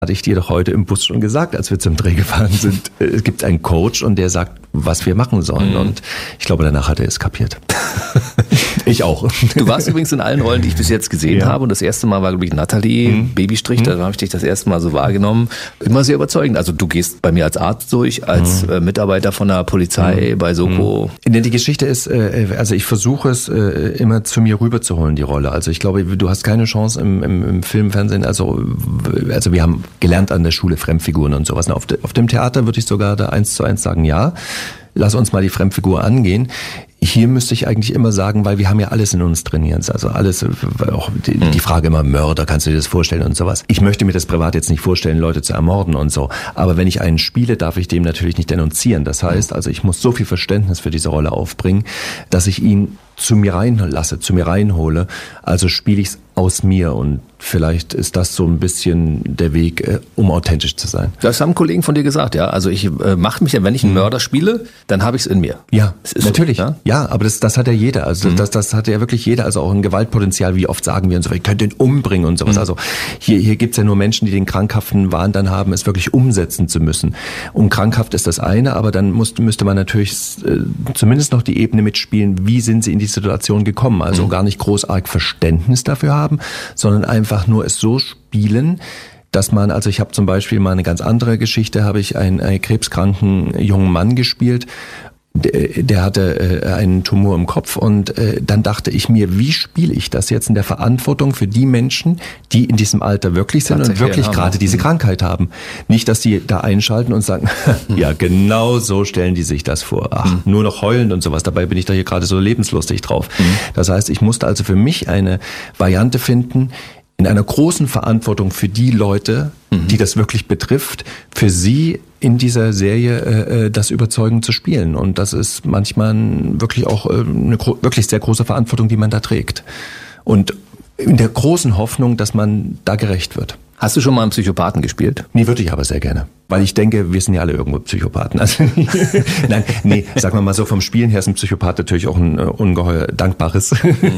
Hatte ich dir doch heute im Bus schon gesagt, als wir zum Dreh gefahren sind. Es gibt einen Coach und der sagt, was wir machen sollen. Und ich glaube, danach hat er es kapiert. Ich auch. Du warst übrigens in allen Rollen, die ich bis jetzt gesehen habe. Und das erste Mal war, glaube ich, Nathalie, Babystrich. Da habe ich dich das erste Mal so wahrgenommen. Immer sehr überzeugend. Also du gehst bei mir als Arzt durch, als Mitarbeiter von der Polizei bei Soko. Die Geschichte ist, also ich versuche es immer zu mir rüberzuholen, die Rolle. Also ich glaube, du hast keine Chance im Film, Fernsehen. Also wir haben gelernt an der Schule Fremdfiguren und sowas. Auf dem Theater würde ich sogar da 1:1 sagen, ja, lass uns mal die Fremdfigur angehen. Hier müsste ich eigentlich immer sagen, weil wir haben ja alles in uns trainiert. Also alles, auch die Frage immer, Mörder, kannst du dir das vorstellen und sowas. Ich möchte mir das privat jetzt nicht vorstellen, Leute zu ermorden und so. Aber wenn ich einen spiele, darf ich dem natürlich nicht denunzieren. Das heißt, also ich muss so viel Verständnis für diese Rolle aufbringen, dass ich ihn zu mir reinhole. Also spiele ich es aus mir und vielleicht ist das so ein bisschen der Weg, um authentisch zu sein. Das haben Kollegen von dir gesagt, ja. Also ich mache mich ja, wenn ich einen Mörder spiele, dann habe ich es in mir. Ja, natürlich. So, ja, aber das hat ja jeder. Also das hat ja wirklich jeder. Also auch ein Gewaltpotenzial, wie oft sagen wir und so, ich könnte ihn umbringen und sowas. Also hier gibt's ja nur Menschen, die den krankhaften Wahn dann haben, es wirklich umsetzen zu müssen. Und krankhaft ist das eine, aber dann müsste man natürlich zumindest noch die Ebene mitspielen, wie sind sie in die Situation gekommen. Also gar nicht großartig Verständnis dafür haben, sondern einfach nur es so spielen, dass man, also ich habe zum Beispiel mal eine ganz andere Geschichte, habe ich einen krebskranken jungen Mann gespielt, der hatte einen Tumor im Kopf und dann dachte ich mir, wie spiele ich das jetzt in der Verantwortung für die Menschen, die in diesem Alter wirklich sind und wirklich gerade diese Krankheit haben. Nicht, dass die da einschalten und sagen, ja genau so stellen die sich das vor. Ach, nur noch heulend und sowas, dabei bin ich da hier gerade so lebenslustig drauf. Das heißt, ich musste also für mich eine Variante finden, in einer großen Verantwortung für die Leute, die das wirklich betrifft, für sie in dieser Serie das überzeugend zu spielen. Und das ist manchmal wirklich auch eine wirklich sehr große Verantwortung, die man da trägt. Und in der großen Hoffnung, dass man da gerecht wird. Hast du schon mal einen Psychopathen gespielt? Nee, würde ich aber sehr gerne. Weil ich denke, wir sind ja alle irgendwo Psychopathen. Also, nein, sagen wir mal so, vom Spielen her ist ein Psychopath natürlich auch ein ungeheuer dankbares.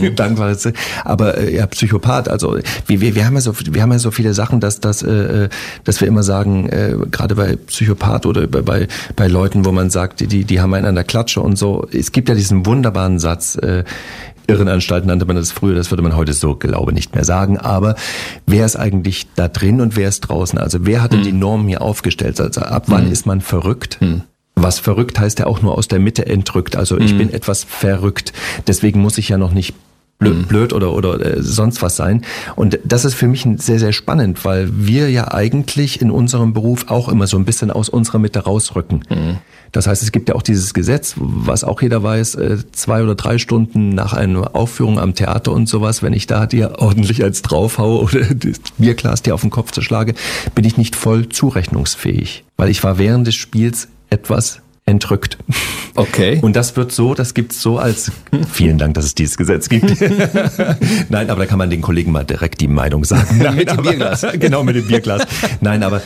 Aber ja, Psychopath, also wir haben ja so viele Sachen, dass wir immer sagen, gerade bei Psychopath oder bei Leuten, wo man sagt, die haben einen an der Klatsche und so. Es gibt ja diesen wunderbaren Satz, Irrenanstalten nannte man das früher, das würde man heute so, glaube ich, nicht mehr sagen. Aber wer ist eigentlich da drin und wer ist draußen? Also wer hat denn die Normen hier aufgestellt? Also ab wann ist man verrückt? Was verrückt heißt ja auch nur aus der Mitte entrückt. Also ich bin etwas verrückt. Deswegen muss ich ja noch nicht blöd oder sonst was sein. Und das ist für mich sehr, sehr spannend, weil wir ja eigentlich in unserem Beruf auch immer so ein bisschen aus unserer Mitte rausrücken. Das heißt, es gibt ja auch dieses Gesetz, was auch jeder weiß, 2 oder 3 Stunden nach einer Aufführung am Theater und sowas, wenn ich da dir ordentlich eins draufhaue oder das Bierglas dir auf den Kopf zerschlage, bin ich nicht voll zurechnungsfähig, weil ich war während des Spiels etwas entrückt. Okay. Und das gibt's so als, vielen Dank, dass es dieses Gesetz gibt. Nein, aber da kann man den Kollegen mal direkt die Meinung sagen. Nein, mit dem Bierglas. Genau, mit dem Bierglas. Nein, aber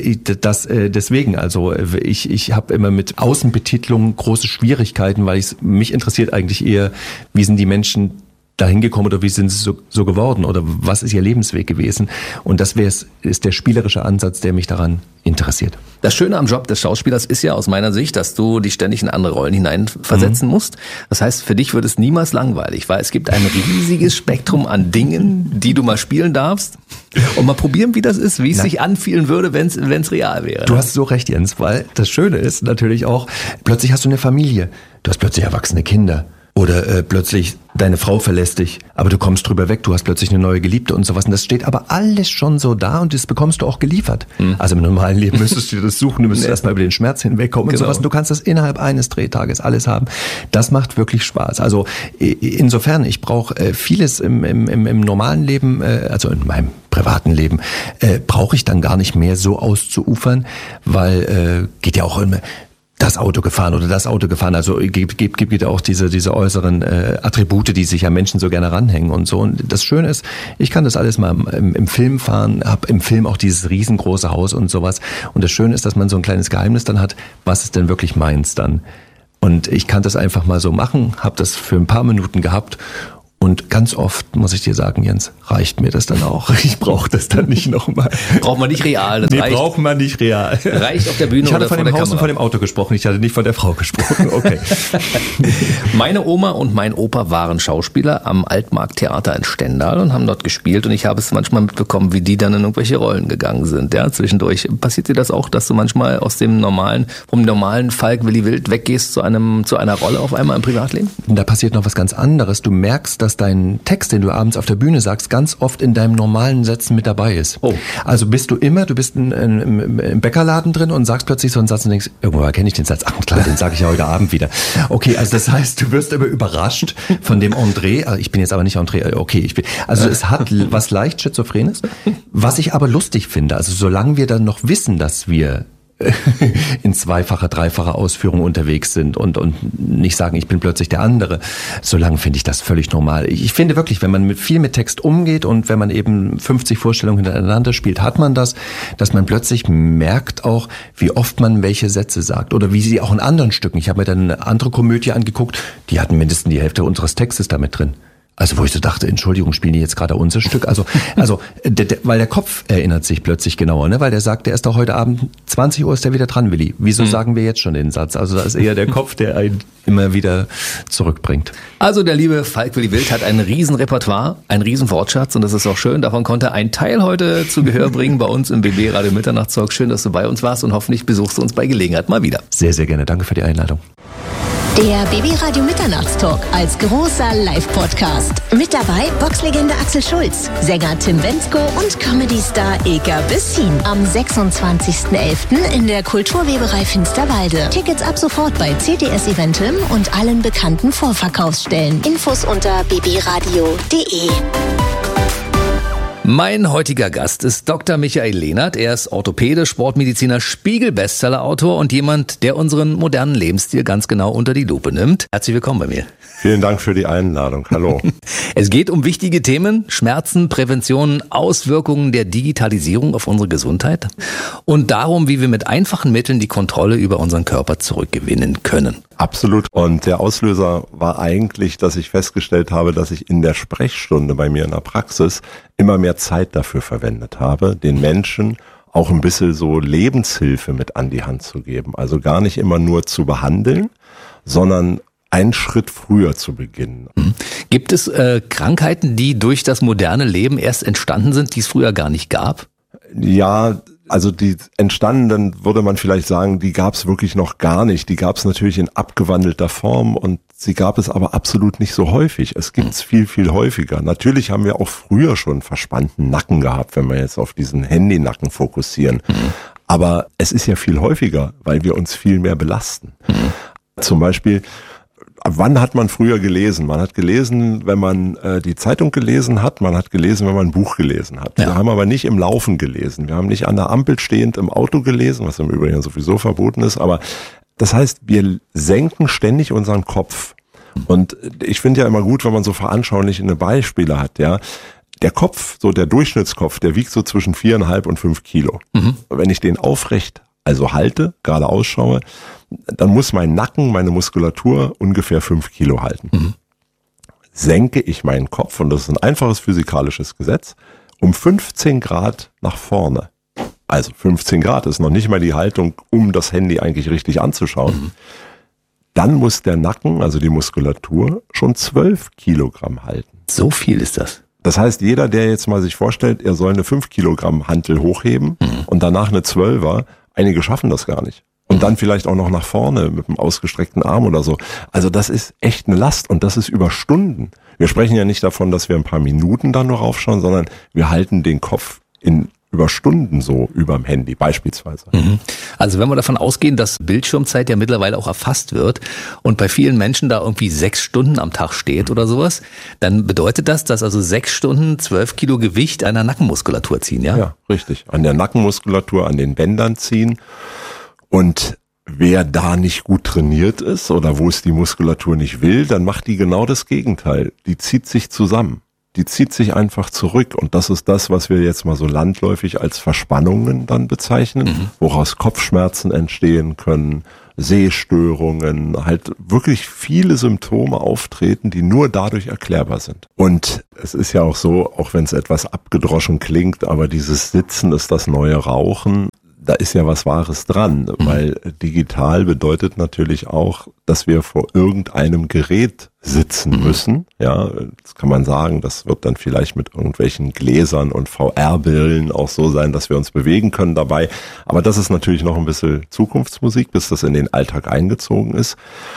deswegen, also ich habe immer mit Außenbetitlung große Schwierigkeiten, weil mich interessiert eigentlich eher, wie sind die Menschen dahin gekommen oder wie sind sie so geworden oder was ist ihr Lebensweg gewesen? Und das ist der spielerische Ansatz, der mich daran interessiert. Das Schöne am Job des Schauspielers ist ja aus meiner Sicht, dass du dich ständig in andere Rollen hineinversetzen musst. Das heißt, für dich wird es niemals langweilig, weil es gibt ein riesiges Spektrum an Dingen, die du mal spielen darfst und mal probieren, wie das ist, wie es sich anfühlen würde, wenn es real wäre. Du hast so recht, Jens, weil das Schöne ist natürlich auch, plötzlich hast du eine Familie, du hast plötzlich erwachsene Kinder. Oder plötzlich deine Frau verlässt dich, aber du kommst drüber weg, du hast plötzlich eine neue Geliebte und sowas. Und das steht aber alles schon so da und das bekommst du auch geliefert. Also im normalen Leben müsstest du dir das suchen, du müsstest erstmal über den Schmerz hinwegkommen und sowas. Und du kannst das innerhalb eines Drehtages alles haben. Das macht wirklich Spaß. Also insofern, ich brauche vieles im normalen Leben, also in meinem privaten Leben, brauche ich dann gar nicht mehr so auszuufern, weil geht ja auch immer das Auto gefahren oder das Auto gefahren. Also gibt auch diese äußeren Attribute, die sich ja Menschen so gerne ranhängen und so. Und das Schöne ist, ich kann das alles mal im Film fahren, habe im Film auch dieses riesengroße Haus und sowas. Und das Schöne ist, dass man so ein kleines Geheimnis dann hat, was ist denn wirklich meins dann? Und ich kann das einfach mal so machen, habe das für ein paar Minuten gehabt Und ganz oft, muss ich dir sagen, Jens, reicht mir das dann auch. Ich brauche das dann nicht nochmal. Braucht man nicht real. Das reicht, braucht man nicht real. Reicht auf der Bühne oder vor der Kamera. Ich hatte von dem Haus und von dem Auto gesprochen, ich hatte nicht von der Frau gesprochen. Okay. Meine Oma und mein Opa waren Schauspieler am Altmarkttheater in Stendal und haben dort gespielt. Und ich habe es manchmal mitbekommen, wie die dann in irgendwelche Rollen gegangen sind. Ja, zwischendurch. Passiert dir das auch, dass du manchmal vom normalen Falk Willi Wild weggehst zu einer Rolle auf einmal im Privatleben? Da passiert noch was ganz anderes. Du merkst, dass dein Text, den du abends auf der Bühne sagst, ganz oft in deinem normalen Sätzen mit dabei ist. Oh. Also du bist im Bäckerladen drin und sagst plötzlich so einen Satz und denkst, irgendwo kenne ich den Satz. Ach klar, den sage ich ja heute Abend wieder. Okay, also das heißt, du wirst aber überrascht von dem André. Ich bin jetzt aber nicht André. Okay, es hat was leicht Schizophrenes, was ich aber lustig finde. Also solange wir dann noch wissen, dass wir in zweifacher, dreifacher Ausführung unterwegs sind und nicht sagen, ich bin plötzlich der andere. Solange finde ich das völlig normal. Ich finde wirklich, wenn man viel mit Text umgeht und wenn man eben 50 Vorstellungen hintereinander spielt, hat man das, dass man plötzlich merkt auch, wie oft man welche Sätze sagt oder wie sie auch in anderen Stücken. Ich habe mir dann eine andere Komödie angeguckt, die hatten mindestens die Hälfte unseres Textes damit drin. Also wo ich so dachte, Entschuldigung, spielen die jetzt gerade unser Stück? Weil der Kopf erinnert sich plötzlich genauer, ne? Weil der sagt, der ist doch heute Abend, 20 Uhr ist der wieder dran, Willi. Wieso sagen wir jetzt schon den Satz? Also da ist eher der Kopf, der einen immer wieder zurückbringt. Also der liebe Falk Willi Wild hat ein Riesenrepertoire, ein Riesenwortschatz und das ist auch schön. Davon konnte ein Teil heute zu Gehör bringen bei uns im BB Radio Mitternachtstalk. Schön, dass du bei uns warst und hoffentlich besuchst du uns bei Gelegenheit mal wieder. Sehr, sehr gerne. Danke für die Einladung. Der BB Radio Mitternachtstalk als großer Live-Podcast. Mit dabei Boxlegende Axel Schulz, Sänger Tim Bendzko und Comedy-Star Ilka Bessin. Am 26.11. in der Kulturweberei Finsterwalde. Tickets ab sofort bei CTS Eventim und allen bekannten Vorverkaufsstellen. Infos unter bbradio.de. Mein heutiger Gast ist Dr. Michael Lehnert. Er ist Orthopäde, Sportmediziner, Spiegel-Bestseller-Autor und jemand, der unseren modernen Lebensstil ganz genau unter die Lupe nimmt. Herzlich willkommen bei mir. Vielen Dank für die Einladung. Hallo. Es geht um wichtige Themen, Schmerzen, Prävention, Auswirkungen der Digitalisierung auf unsere Gesundheit und darum, wie wir mit einfachen Mitteln die Kontrolle über unseren Körper zurückgewinnen können. Absolut. Und der Auslöser war eigentlich, dass ich festgestellt habe, dass ich in der Sprechstunde bei mir in der Praxis immer mehr Zeit dafür verwendet habe, den Menschen auch ein bisschen so Lebenshilfe mit an die Hand zu geben. Also gar nicht immer nur zu behandeln, sondern einen Schritt früher zu beginnen. Gibt es Krankheiten, die durch das moderne Leben erst entstanden sind, die es früher gar nicht gab? Ja, also die entstandenen, würde man vielleicht sagen, die gab es wirklich noch gar nicht. Die gab es natürlich in abgewandelter Form und sie gab es aber absolut nicht so häufig. Es gibt es viel, viel häufiger. Natürlich haben wir auch früher schon verspannten Nacken gehabt, wenn wir jetzt auf diesen Handynacken fokussieren. Aber es ist ja viel häufiger, weil wir uns viel mehr belasten. Zum Beispiel, wann hat man früher gelesen? Man hat gelesen, wenn man die Zeitung gelesen hat. Man hat gelesen, wenn man ein Buch gelesen hat. Ja. Wir haben aber nicht im Laufen gelesen. Wir haben nicht an der Ampel stehend im Auto gelesen, was im Übrigen sowieso verboten ist. Aber das heißt, wir senken ständig unseren Kopf. Und ich finde ja immer gut, wenn man so veranschaulichende Beispiele hat. Ja, der Kopf, so der Durchschnittskopf, der wiegt so zwischen 4,5 und 5 Kilo. Wenn ich den aufrecht halte, gerade ausschaue, dann muss mein Nacken, meine Muskulatur ungefähr 5 Kilo halten. Senke ich meinen Kopf, und das ist ein einfaches physikalisches Gesetz, um 15 Grad nach vorne. Also 15 Grad ist noch nicht mal die Haltung, um das Handy eigentlich richtig anzuschauen. Dann muss der Nacken, also die Muskulatur, schon 12 Kilogramm halten. So viel ist das. Das heißt, jeder, der jetzt mal sich vorstellt, er soll eine 5 Kilogramm Hantel hochheben und danach eine 12er, einige schaffen das gar nicht. Und dann vielleicht auch noch nach vorne mit einem ausgestreckten Arm oder so. Also das ist echt eine Last und das ist über Stunden. Wir sprechen ja nicht davon, dass wir ein paar Minuten dann nur raufschauen, sondern wir halten den Kopf über Stunden so überm Handy beispielsweise. Also wenn wir davon ausgehen, dass Bildschirmzeit ja mittlerweile auch erfasst wird und bei vielen Menschen da irgendwie 6 Stunden am Tag steht oder sowas, dann bedeutet das, dass also 6 Stunden 12 Kilo Gewicht einer Nackenmuskulatur ziehen, ja? Ja, richtig. An der Nackenmuskulatur, an den Bändern ziehen. Und wer da nicht gut trainiert ist oder wo es die Muskulatur nicht will, dann macht die genau das Gegenteil. Die zieht sich zusammen. Die zieht sich einfach zurück. Und das ist das, was wir jetzt mal so landläufig als Verspannungen dann bezeichnen, woraus Kopfschmerzen entstehen können, Sehstörungen, halt wirklich viele Symptome auftreten, die nur dadurch erklärbar sind. Und es ist ja auch so, auch wenn es etwas abgedroschen klingt, aber dieses Sitzen ist das neue Rauchen. Da ist ja was Wahres dran, weil digital bedeutet natürlich auch, dass wir vor irgendeinem Gerät sitzen müssen. Ja, das kann man sagen, das wird dann vielleicht mit irgendwelchen Gläsern und VR-Brillen auch so sein, dass wir uns bewegen können dabei. Aber das ist natürlich noch ein bisschen Zukunftsmusik, bis das in den Alltag eingezogen ist.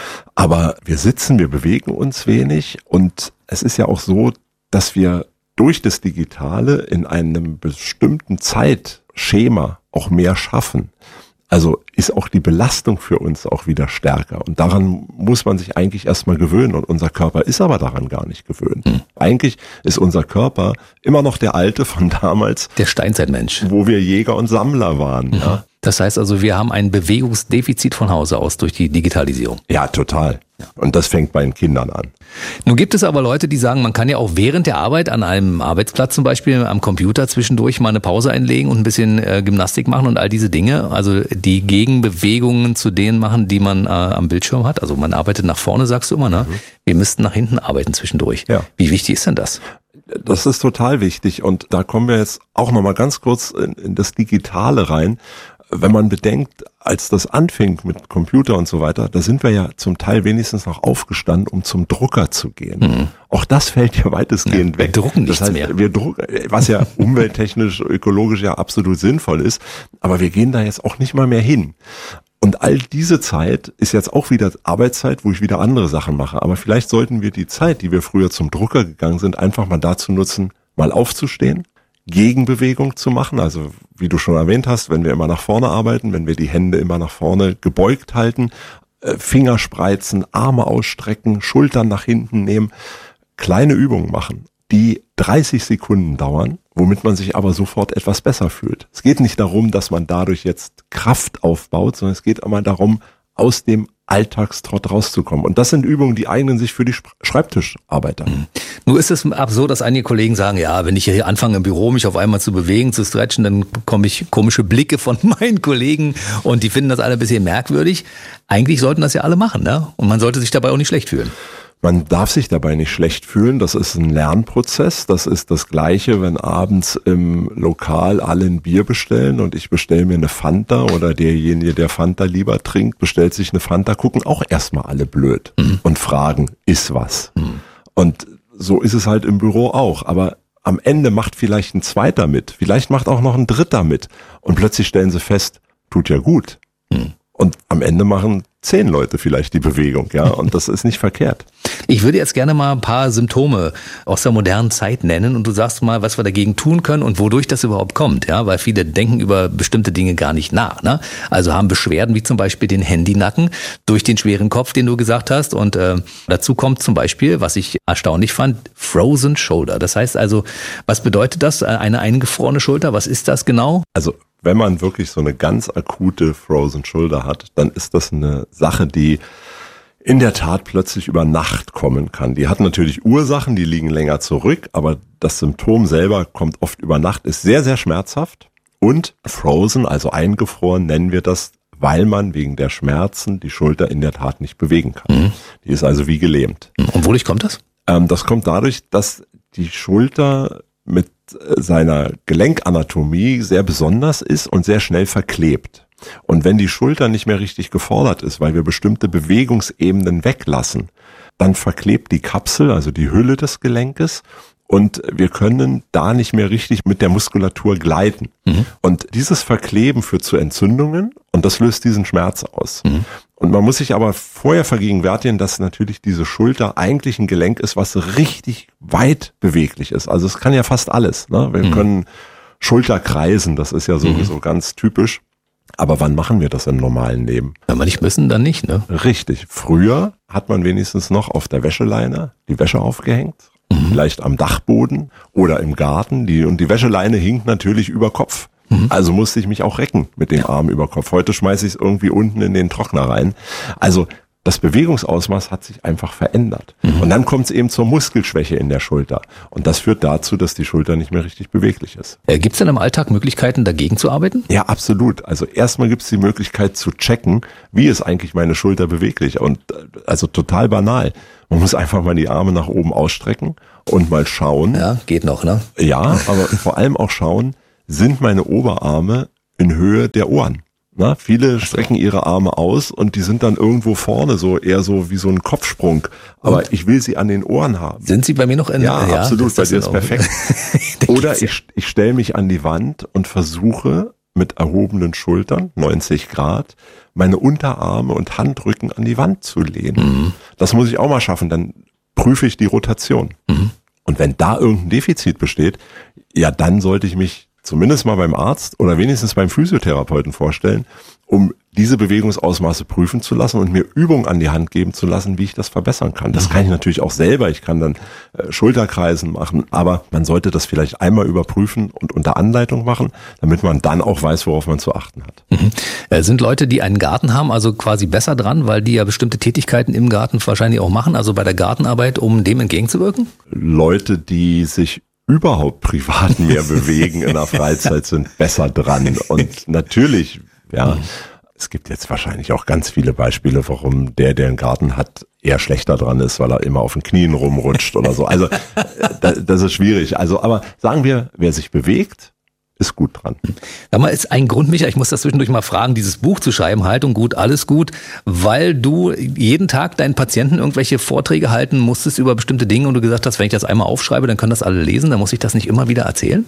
Aber wir sitzen, wir bewegen uns wenig und es ist ja auch so, dass wir durch das Digitale in einem bestimmten Zeitschema auch mehr schaffen. Also ist auch die Belastung für uns auch wieder stärker. Und daran muss man sich eigentlich erstmal gewöhnen. Und unser Körper ist aber daran gar nicht gewöhnt. Eigentlich ist unser Körper immer noch der alte von damals. Der Steinzeitmensch. Wo wir Jäger und Sammler waren. Ja. Das heißt also, wir haben ein Bewegungsdefizit von Hause aus durch die Digitalisierung. Ja, total. Und das fängt bei den Kindern an. Nun gibt es aber Leute, die sagen, man kann ja auch während der Arbeit an einem Arbeitsplatz zum Beispiel am Computer zwischendurch mal eine Pause einlegen und ein bisschen Gymnastik machen und all diese Dinge. Also die Gegenbewegungen zu denen machen, die man am Bildschirm hat. Also man arbeitet nach vorne, sagst du immer, ne? Wir müssten nach hinten arbeiten zwischendurch. Ja. Wie wichtig ist denn das? Das ist total wichtig und da kommen wir jetzt auch nochmal ganz kurz in das Digitale rein. Wenn man bedenkt, als das anfing mit Computer und so weiter, da sind wir ja zum Teil wenigstens noch aufgestanden, um zum Drucker zu gehen. Auch das fällt ja weitestgehend weg. Wir drucken nichts mehr. Wir drucken, was ja umwelttechnisch, ökologisch ja absolut sinnvoll ist, aber wir gehen da jetzt auch nicht mal mehr hin. Und all diese Zeit ist jetzt auch wieder Arbeitszeit, wo ich wieder andere Sachen mache. Aber vielleicht sollten wir die Zeit, die wir früher zum Drucker gegangen sind, einfach mal dazu nutzen, mal aufzustehen, Gegenbewegung zu machen. Also wie du schon erwähnt hast, wenn wir immer nach vorne arbeiten, wenn wir die Hände immer nach vorne gebeugt halten, Finger spreizen, Arme ausstrecken, Schultern nach hinten nehmen, kleine Übungen machen, die 30 Sekunden dauern, womit man sich aber sofort etwas besser fühlt. Es geht nicht darum, dass man dadurch jetzt Kraft aufbaut, sondern es geht immer darum, aus dem Alltagstrott rauszukommen. Und das sind Übungen, die eignen sich für die Schreibtischarbeiter. Nur ist es so, dass einige Kollegen sagen, ja, wenn ich hier anfange im Büro, mich auf einmal zu bewegen, zu stretchen, dann bekomme ich komische Blicke von meinen Kollegen und die finden das alle ein bisschen merkwürdig. Eigentlich sollten das ja alle machen, ne? Und man sollte sich dabei auch nicht schlecht fühlen. Man darf sich dabei nicht schlecht fühlen, das ist ein Lernprozess, das ist das Gleiche, wenn abends im Lokal alle ein Bier bestellen und ich bestelle mir eine Fanta oder derjenige, der Fanta lieber trinkt, bestellt sich eine Fanta, gucken auch erstmal alle blöd und fragen, ist was? Und so ist es halt im Büro auch, aber am Ende macht vielleicht ein Zweiter mit, vielleicht macht auch noch ein Dritter mit und plötzlich stellen sie fest, tut ja gut. Und am Ende machen 10 Leute vielleicht die Bewegung, ja, und das ist nicht verkehrt. Ich würde jetzt gerne mal ein paar Symptome aus der modernen Zeit nennen und du sagst mal, was wir dagegen tun können und wodurch das überhaupt kommt, ja, weil viele denken über bestimmte Dinge gar nicht nach, ne? Also haben Beschwerden wie zum Beispiel den Handynacken durch den schweren Kopf, den du gesagt hast und dazu kommt zum Beispiel, was ich erstaunlich fand, Frozen Shoulder. Das heißt also, was bedeutet das, eine eingefrorene Schulter? Was ist das genau? Also wenn man wirklich so eine ganz akute Frozen Shoulder hat, dann ist das eine Sache, die in der Tat plötzlich über Nacht kommen kann. Die hat natürlich Ursachen, die liegen länger zurück, aber das Symptom selber kommt oft über Nacht, ist sehr, sehr schmerzhaft und frozen, also eingefroren nennen wir das, weil man wegen der Schmerzen die Schulter in der Tat nicht bewegen kann. Die ist also wie gelähmt. Und wodurch kommt das? Das kommt dadurch, dass die Schulter mit seiner Gelenkanatomie sehr besonders ist und sehr schnell verklebt. Und wenn die Schulter nicht mehr richtig gefordert ist, weil wir bestimmte Bewegungsebenen weglassen, dann verklebt die Kapsel, also die Hülle des Gelenkes, und wir können da nicht mehr richtig mit der Muskulatur gleiten. Und dieses Verkleben führt zu Entzündungen und das löst diesen Schmerz aus. Und man muss sich aber vorher vergegenwärtigen, dass natürlich diese Schulter eigentlich ein Gelenk ist, was richtig weit beweglich ist. Also es kann ja fast alles, ne? Wir können Schulter kreisen, das ist ja sowieso ganz typisch. Aber wann machen wir das im normalen Leben? Wenn wir nicht müssen, dann nicht, ne? Richtig. Früher hat man wenigstens noch auf der Wäscheleine die Wäsche aufgehängt. Vielleicht am Dachboden oder im Garten. Und die Wäscheleine hinkt natürlich über Kopf. Also musste ich mich auch recken mit dem Arm über Kopf. Heute schmeiße ich es irgendwie unten in den Trockner rein. Also das Bewegungsausmaß hat sich einfach verändert. Und dann kommt es eben zur Muskelschwäche in der Schulter. Und das führt dazu, dass die Schulter nicht mehr richtig beweglich ist. Gibt es denn im Alltag Möglichkeiten, dagegen zu arbeiten? Ja, absolut. Also erstmal gibt es die Möglichkeit zu checken, wie ist eigentlich meine Schulter beweglich. Und also total banal. Man muss einfach mal die Arme nach oben ausstrecken und mal schauen. Ja, geht noch, ne? Ja, aber vor allem auch schauen, sind meine Oberarme in Höhe der Ohren? Na, viele strecken ihre Arme aus und die sind dann irgendwo vorne, so eher so wie so ein Kopfsprung. Aber ich will sie an den Ohren haben. Sind sie bei mir noch in? Ja, absolut, bei dir ist perfekt. Oder ich stelle mich an die Wand und versuche mit erhobenen Schultern, 90 Grad, meine Unterarme und Handrücken an die Wand zu lehnen. Das muss ich auch mal schaffen, dann prüfe ich die Rotation. Und wenn da irgendein Defizit besteht, ja, dann sollte ich mich zumindest mal beim Arzt oder wenigstens beim Physiotherapeuten vorstellen, um diese Bewegungsausmaße prüfen zu lassen und mir Übungen an die Hand geben zu lassen, wie ich das verbessern kann. Das kann ich natürlich auch selber. Ich kann dann Schulterkreisen machen, aber man sollte das vielleicht einmal überprüfen und unter Anleitung machen, damit man dann auch weiß, worauf man zu achten hat. Sind Leute, die einen Garten haben, also quasi besser dran, weil die ja bestimmte Tätigkeiten im Garten wahrscheinlich auch machen, also bei der Gartenarbeit, um dem entgegenzuwirken? Leute, die sich überhaupt privat mehr bewegen in der Freizeit, sind besser dran. Und natürlich, ja, es gibt jetzt wahrscheinlich auch ganz viele Beispiele, warum der einen Garten hat, eher schlechter dran ist, weil er immer auf den Knien rumrutscht oder so. Also das ist schwierig. Also, aber sagen wir, wer sich bewegt, ist gut dran. Sag mal, ist ein Grund, Micha, ich muss das zwischendurch mal fragen, dieses Buch zu schreiben, Haltung gut, alles gut, weil du jeden Tag deinen Patienten irgendwelche Vorträge halten musstest über bestimmte Dinge und du gesagt hast, wenn ich das einmal aufschreibe, dann können das alle lesen, dann muss ich das nicht immer wieder erzählen?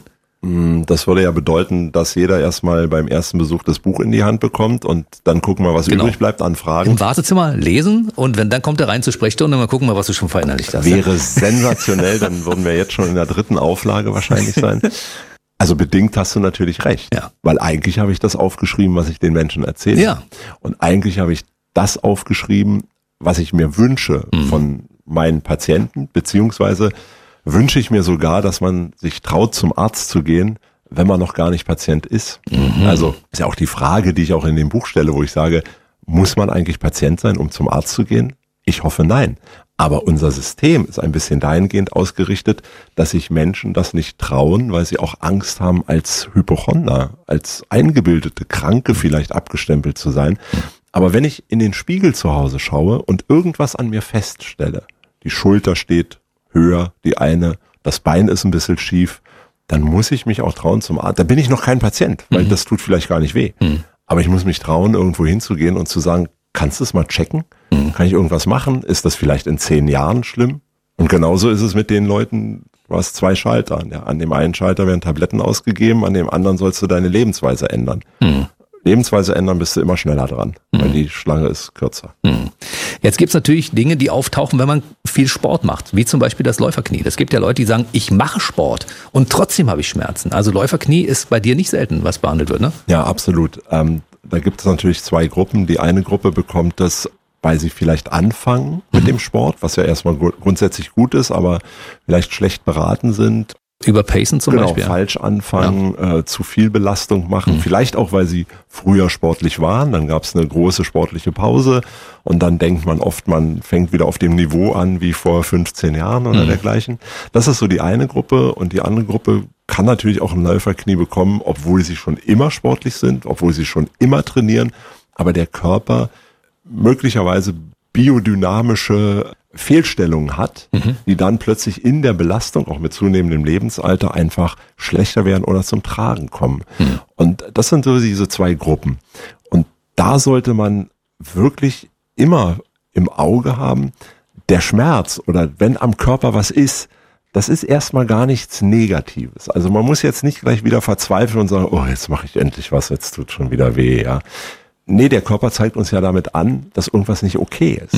Das würde ja bedeuten, dass jeder erstmal beim ersten Besuch das Buch in die Hand bekommt und dann gucken wir, was übrig bleibt an Fragen. Im Wartezimmer lesen und dann kommt er rein zur Sprechstunde und dann gucken wir, was du schon verinnerlicht hast. Wäre sensationell, dann würden wir jetzt schon in der 3. Auflage wahrscheinlich sein. Also bedingt hast du natürlich recht, weil eigentlich habe ich das aufgeschrieben, was ich den Menschen erzähle. Ja. Und eigentlich habe ich das aufgeschrieben, was ich mir wünsche von meinen Patienten, beziehungsweise wünsche ich mir sogar, dass man sich traut, zum Arzt zu gehen, wenn man noch gar nicht Patient ist. Also ist ja auch die Frage, die ich auch in dem Buch stelle, wo ich sage, muss man eigentlich Patient sein, um zum Arzt zu gehen? Ich hoffe, nein. Aber unser System ist ein bisschen dahingehend ausgerichtet, dass sich Menschen das nicht trauen, weil sie auch Angst haben, als Hypochonder, als eingebildete Kranke vielleicht abgestempelt zu sein. Aber wenn ich in den Spiegel zu Hause schaue und irgendwas an mir feststelle, die Schulter steht höher, die eine, das Bein ist ein bisschen schief, dann muss ich mich auch trauen zum Arzt. Da bin ich noch kein Patient, weil das tut vielleicht gar nicht weh. Aber ich muss mich trauen, irgendwo hinzugehen und zu sagen, kannst du es mal checken? Kann ich irgendwas machen? Ist das vielleicht in 10 Jahren schlimm? Und genauso ist es mit den Leuten, du hast 2 Schalter. Ja, an dem einen Schalter werden Tabletten ausgegeben, an dem anderen sollst du deine Lebensweise ändern. Lebensweise ändern, bist du immer schneller dran, weil die Schlange ist kürzer. Jetzt gibt's natürlich Dinge, die auftauchen, wenn man viel Sport macht, wie zum Beispiel das Läuferknie. Es gibt ja Leute, die sagen, ich mache Sport und trotzdem habe ich Schmerzen. Also Läuferknie ist bei dir nicht selten, was behandelt wird, ne? Ja, absolut. Da gibt es natürlich 2 Gruppen. Die eine Gruppe bekommt das, weil sie vielleicht anfangen mit dem Sport, was ja erstmal grundsätzlich gut ist, aber vielleicht schlecht beraten sind. Überpacen zum Beispiel. Genau, falsch anfangen, zu viel Belastung machen. Vielleicht auch, weil sie früher sportlich waren. Dann gab es eine große sportliche Pause und dann denkt man oft, man fängt wieder auf dem Niveau an wie vor 15 Jahren oder dergleichen. Das ist so die eine Gruppe und die andere Gruppe kann natürlich auch ein Läuferknie bekommen, obwohl sie schon immer sportlich sind, obwohl sie schon immer trainieren, aber der Körper möglicherweise biodynamische Fehlstellungen hat, die dann plötzlich in der Belastung, auch mit zunehmendem Lebensalter, einfach schlechter werden oder zum Tragen kommen. Und das sind so diese 2 Gruppen. Und da sollte man wirklich immer im Auge haben, der Schmerz oder wenn am Körper was ist, das ist erstmal gar nichts Negatives. Also man muss jetzt nicht gleich wieder verzweifeln und sagen, oh, jetzt mache ich endlich was, jetzt tut schon wieder weh, ja. Nee, der Körper zeigt uns ja damit an, dass irgendwas nicht okay ist.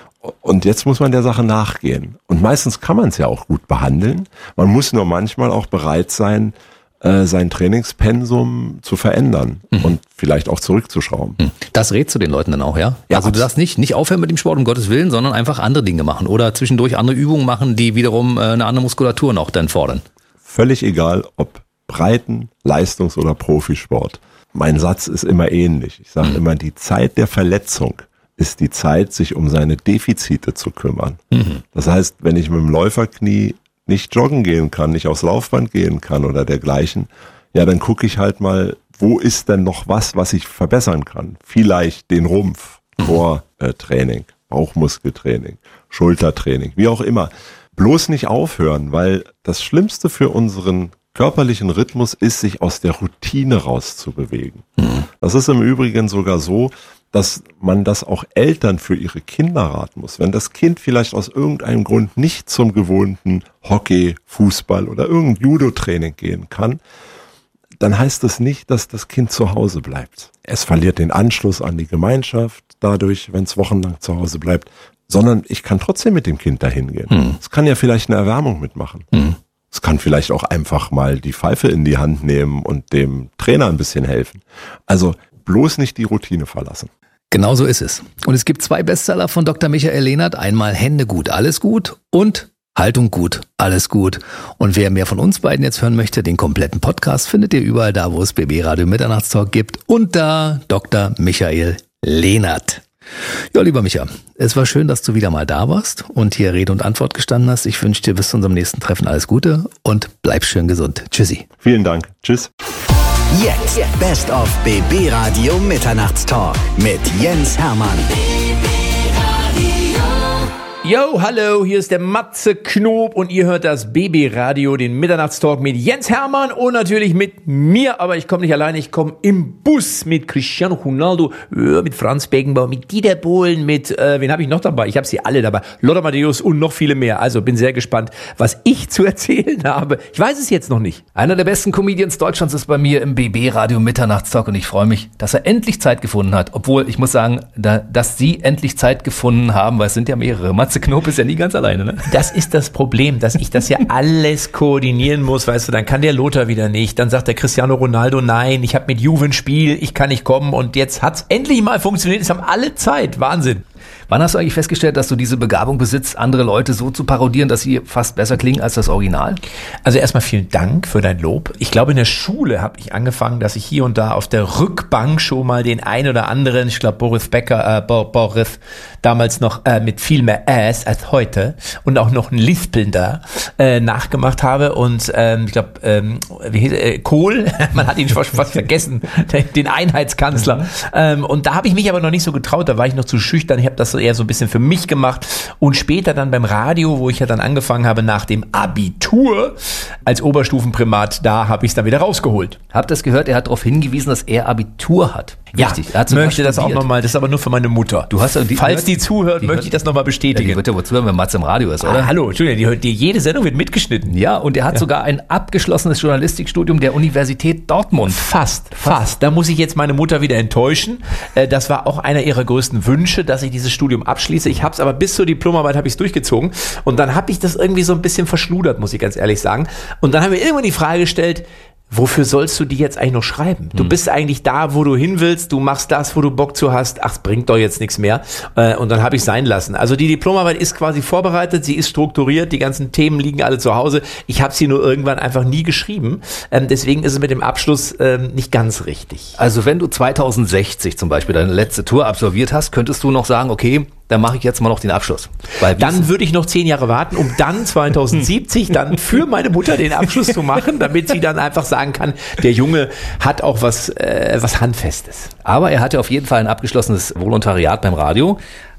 Und jetzt muss man der Sache nachgehen. Und meistens kann man es ja auch gut behandeln. Man muss nur manchmal auch bereit sein, sein Trainingspensum zu verändern und vielleicht auch zurückzuschrauben. Das rätst du den Leuten dann auch, ja? Ja, also du sagst nicht aufhören mit dem Sport, um Gottes Willen, sondern einfach andere Dinge machen oder zwischendurch andere Übungen machen, die wiederum eine andere Muskulatur noch dann fordern. Völlig egal, ob Breiten-, Leistungs- oder Profisport. Mein Satz ist immer ähnlich. Ich sage immer, die Zeit der Verletzung ist die Zeit, sich um seine Defizite zu kümmern. Das heißt, wenn ich mit dem Läuferknie nicht joggen gehen kann, nicht aufs Laufband gehen kann oder dergleichen, ja, dann gucke ich halt mal, wo ist denn noch was ich verbessern kann? Vielleicht den Rumpf vor Training, Bauchmuskeltraining, Schultertraining, wie auch immer. Bloß nicht aufhören, weil das Schlimmste für unseren körperlichen Rhythmus ist, sich aus der Routine rauszubewegen. Das ist im Übrigen sogar so, dass man das auch Eltern für ihre Kinder raten muss. Wenn das Kind vielleicht aus irgendeinem Grund nicht zum gewohnten Hockey, Fußball oder irgendein Judo-Training gehen kann, dann heißt das nicht, dass das Kind zu Hause bleibt. Es verliert den Anschluss an die Gemeinschaft dadurch, wenn es wochenlang zu Hause bleibt, sondern ich kann trotzdem mit dem Kind dahin gehen. Es kann ja vielleicht eine Erwärmung mitmachen. Es kann vielleicht auch einfach mal die Pfeife in die Hand nehmen und dem Trainer ein bisschen helfen. Also bloß nicht die Routine verlassen. Genau so ist es. Und es gibt 2 Bestseller von Dr. Michael Lehnert. Einmal Hände gut, alles gut und Haltung gut, alles gut. Und wer mehr von uns beiden jetzt hören möchte, den kompletten Podcast findet ihr überall da, wo es BB Radio Mitternachtstalk gibt. Unter Dr. Michael Lehnert. Ja, lieber Micha, es war schön, dass du wieder mal da warst und hier Rede und Antwort gestanden hast. Ich wünsche dir bis zu unserem nächsten Treffen alles Gute und bleib schön gesund. Tschüssi. Vielen Dank. Tschüss. Jetzt Best of BB Radio Mitternachtstalk mit Jens Hermann. Yo, hallo, hier ist der Matze Knob und ihr hört das BB Radio, den Mitternachtstalk mit Jens Hermann und natürlich mit mir, aber ich komme nicht alleine, ich komme im Bus mit Cristiano Ronaldo, mit Franz Beckenbauer, mit Dieter Bohlen, mit, wen habe ich noch dabei? Ich habe sie alle dabei, Lothar Matthäus und noch viele mehr, also bin sehr gespannt, was ich zu erzählen habe. Ich weiß es jetzt noch nicht. Einer der besten Comedians Deutschlands ist bei mir im BB Radio Mitternachtstalk und ich freue mich, dass er endlich Zeit gefunden hat, obwohl ich muss sagen, dass Sie endlich Zeit gefunden haben, weil es sind ja mehrere. Matze Knob ist ja nie ganz alleine, ne? Das ist das Problem, dass ich das ja alles koordinieren muss, weißt du, dann kann der Lothar wieder nicht, dann sagt der Cristiano Ronaldo, nein, ich habe mit Juve ein Spiel, ich kann nicht kommen und jetzt hat's endlich mal funktioniert, es haben alle Zeit, Wahnsinn. Wann hast du eigentlich festgestellt, dass du diese Begabung besitzt, andere Leute so zu parodieren, dass sie fast besser klingen als das Original? Also erstmal vielen Dank für dein Lob. Ich glaube, in der Schule habe ich angefangen, dass ich hier und da auf der Rückbank schon mal den ein oder anderen, ich glaube Boris Boris, damals noch mit viel mehr Ass als heute und auch noch ein Lispelnder nachgemacht habe und ich glaube, Kohl, man hat ihn fast vergessen, den Einheitskanzler. Und da habe ich mich aber noch nicht so getraut, da war ich noch zu schüchtern, ich habe das eher so ein bisschen für mich gemacht und später dann beim Radio, wo ich ja dann angefangen habe nach dem Abitur als Oberstufenprimat, da habe ich es dann wieder rausgeholt. Habt das gehört? Er hat darauf hingewiesen, dass er Abitur hat. Richtig. Ja, ich möchte das auch nochmal, das ist aber nur für meine Mutter. Du hast Falls die zuhört, möchte ich das nochmal bestätigen. Ja, die wird ja wohl zuhören, wenn Matze im Radio ist, oder? Hallo, Entschuldigung, jede Sendung wird mitgeschnitten. Ja, und er hat sogar ein abgeschlossenes Journalistikstudium der Universität Dortmund. Fast. Da muss ich jetzt meine Mutter wieder enttäuschen. Das war auch einer ihrer größten Wünsche, dass ich dieses Studium abschließe. Ich habe es aber bis zur Diplomarbeit habe ich es durchgezogen und dann habe ich das irgendwie so ein bisschen verschludert, muss ich ganz ehrlich sagen. Und dann haben wir irgendwann die Frage gestellt, wofür sollst du die jetzt eigentlich noch schreiben? Du bist eigentlich da, wo du hin willst, du machst das, wo du Bock zu hast, ach, es bringt doch jetzt nichts mehr. Und dann habe ich es sein lassen. Also die Diplomarbeit ist quasi vorbereitet, sie ist strukturiert, die ganzen Themen liegen alle zu Hause. Ich habe sie nur irgendwann einfach nie geschrieben. Deswegen ist es mit dem Abschluss nicht ganz richtig. Also wenn du 2060 zum Beispiel deine letzte Tour absolviert hast, könntest du noch sagen, okay, dann mache ich jetzt mal noch den Abschluss. Weil dann würde ich noch 10 Jahre warten, um dann 2070 dann für meine Mutter den Abschluss zu machen, damit sie dann einfach sagen kann, der Junge hat auch was Handfestes. Aber er hatte auf jeden Fall ein abgeschlossenes Volontariat beim Radio.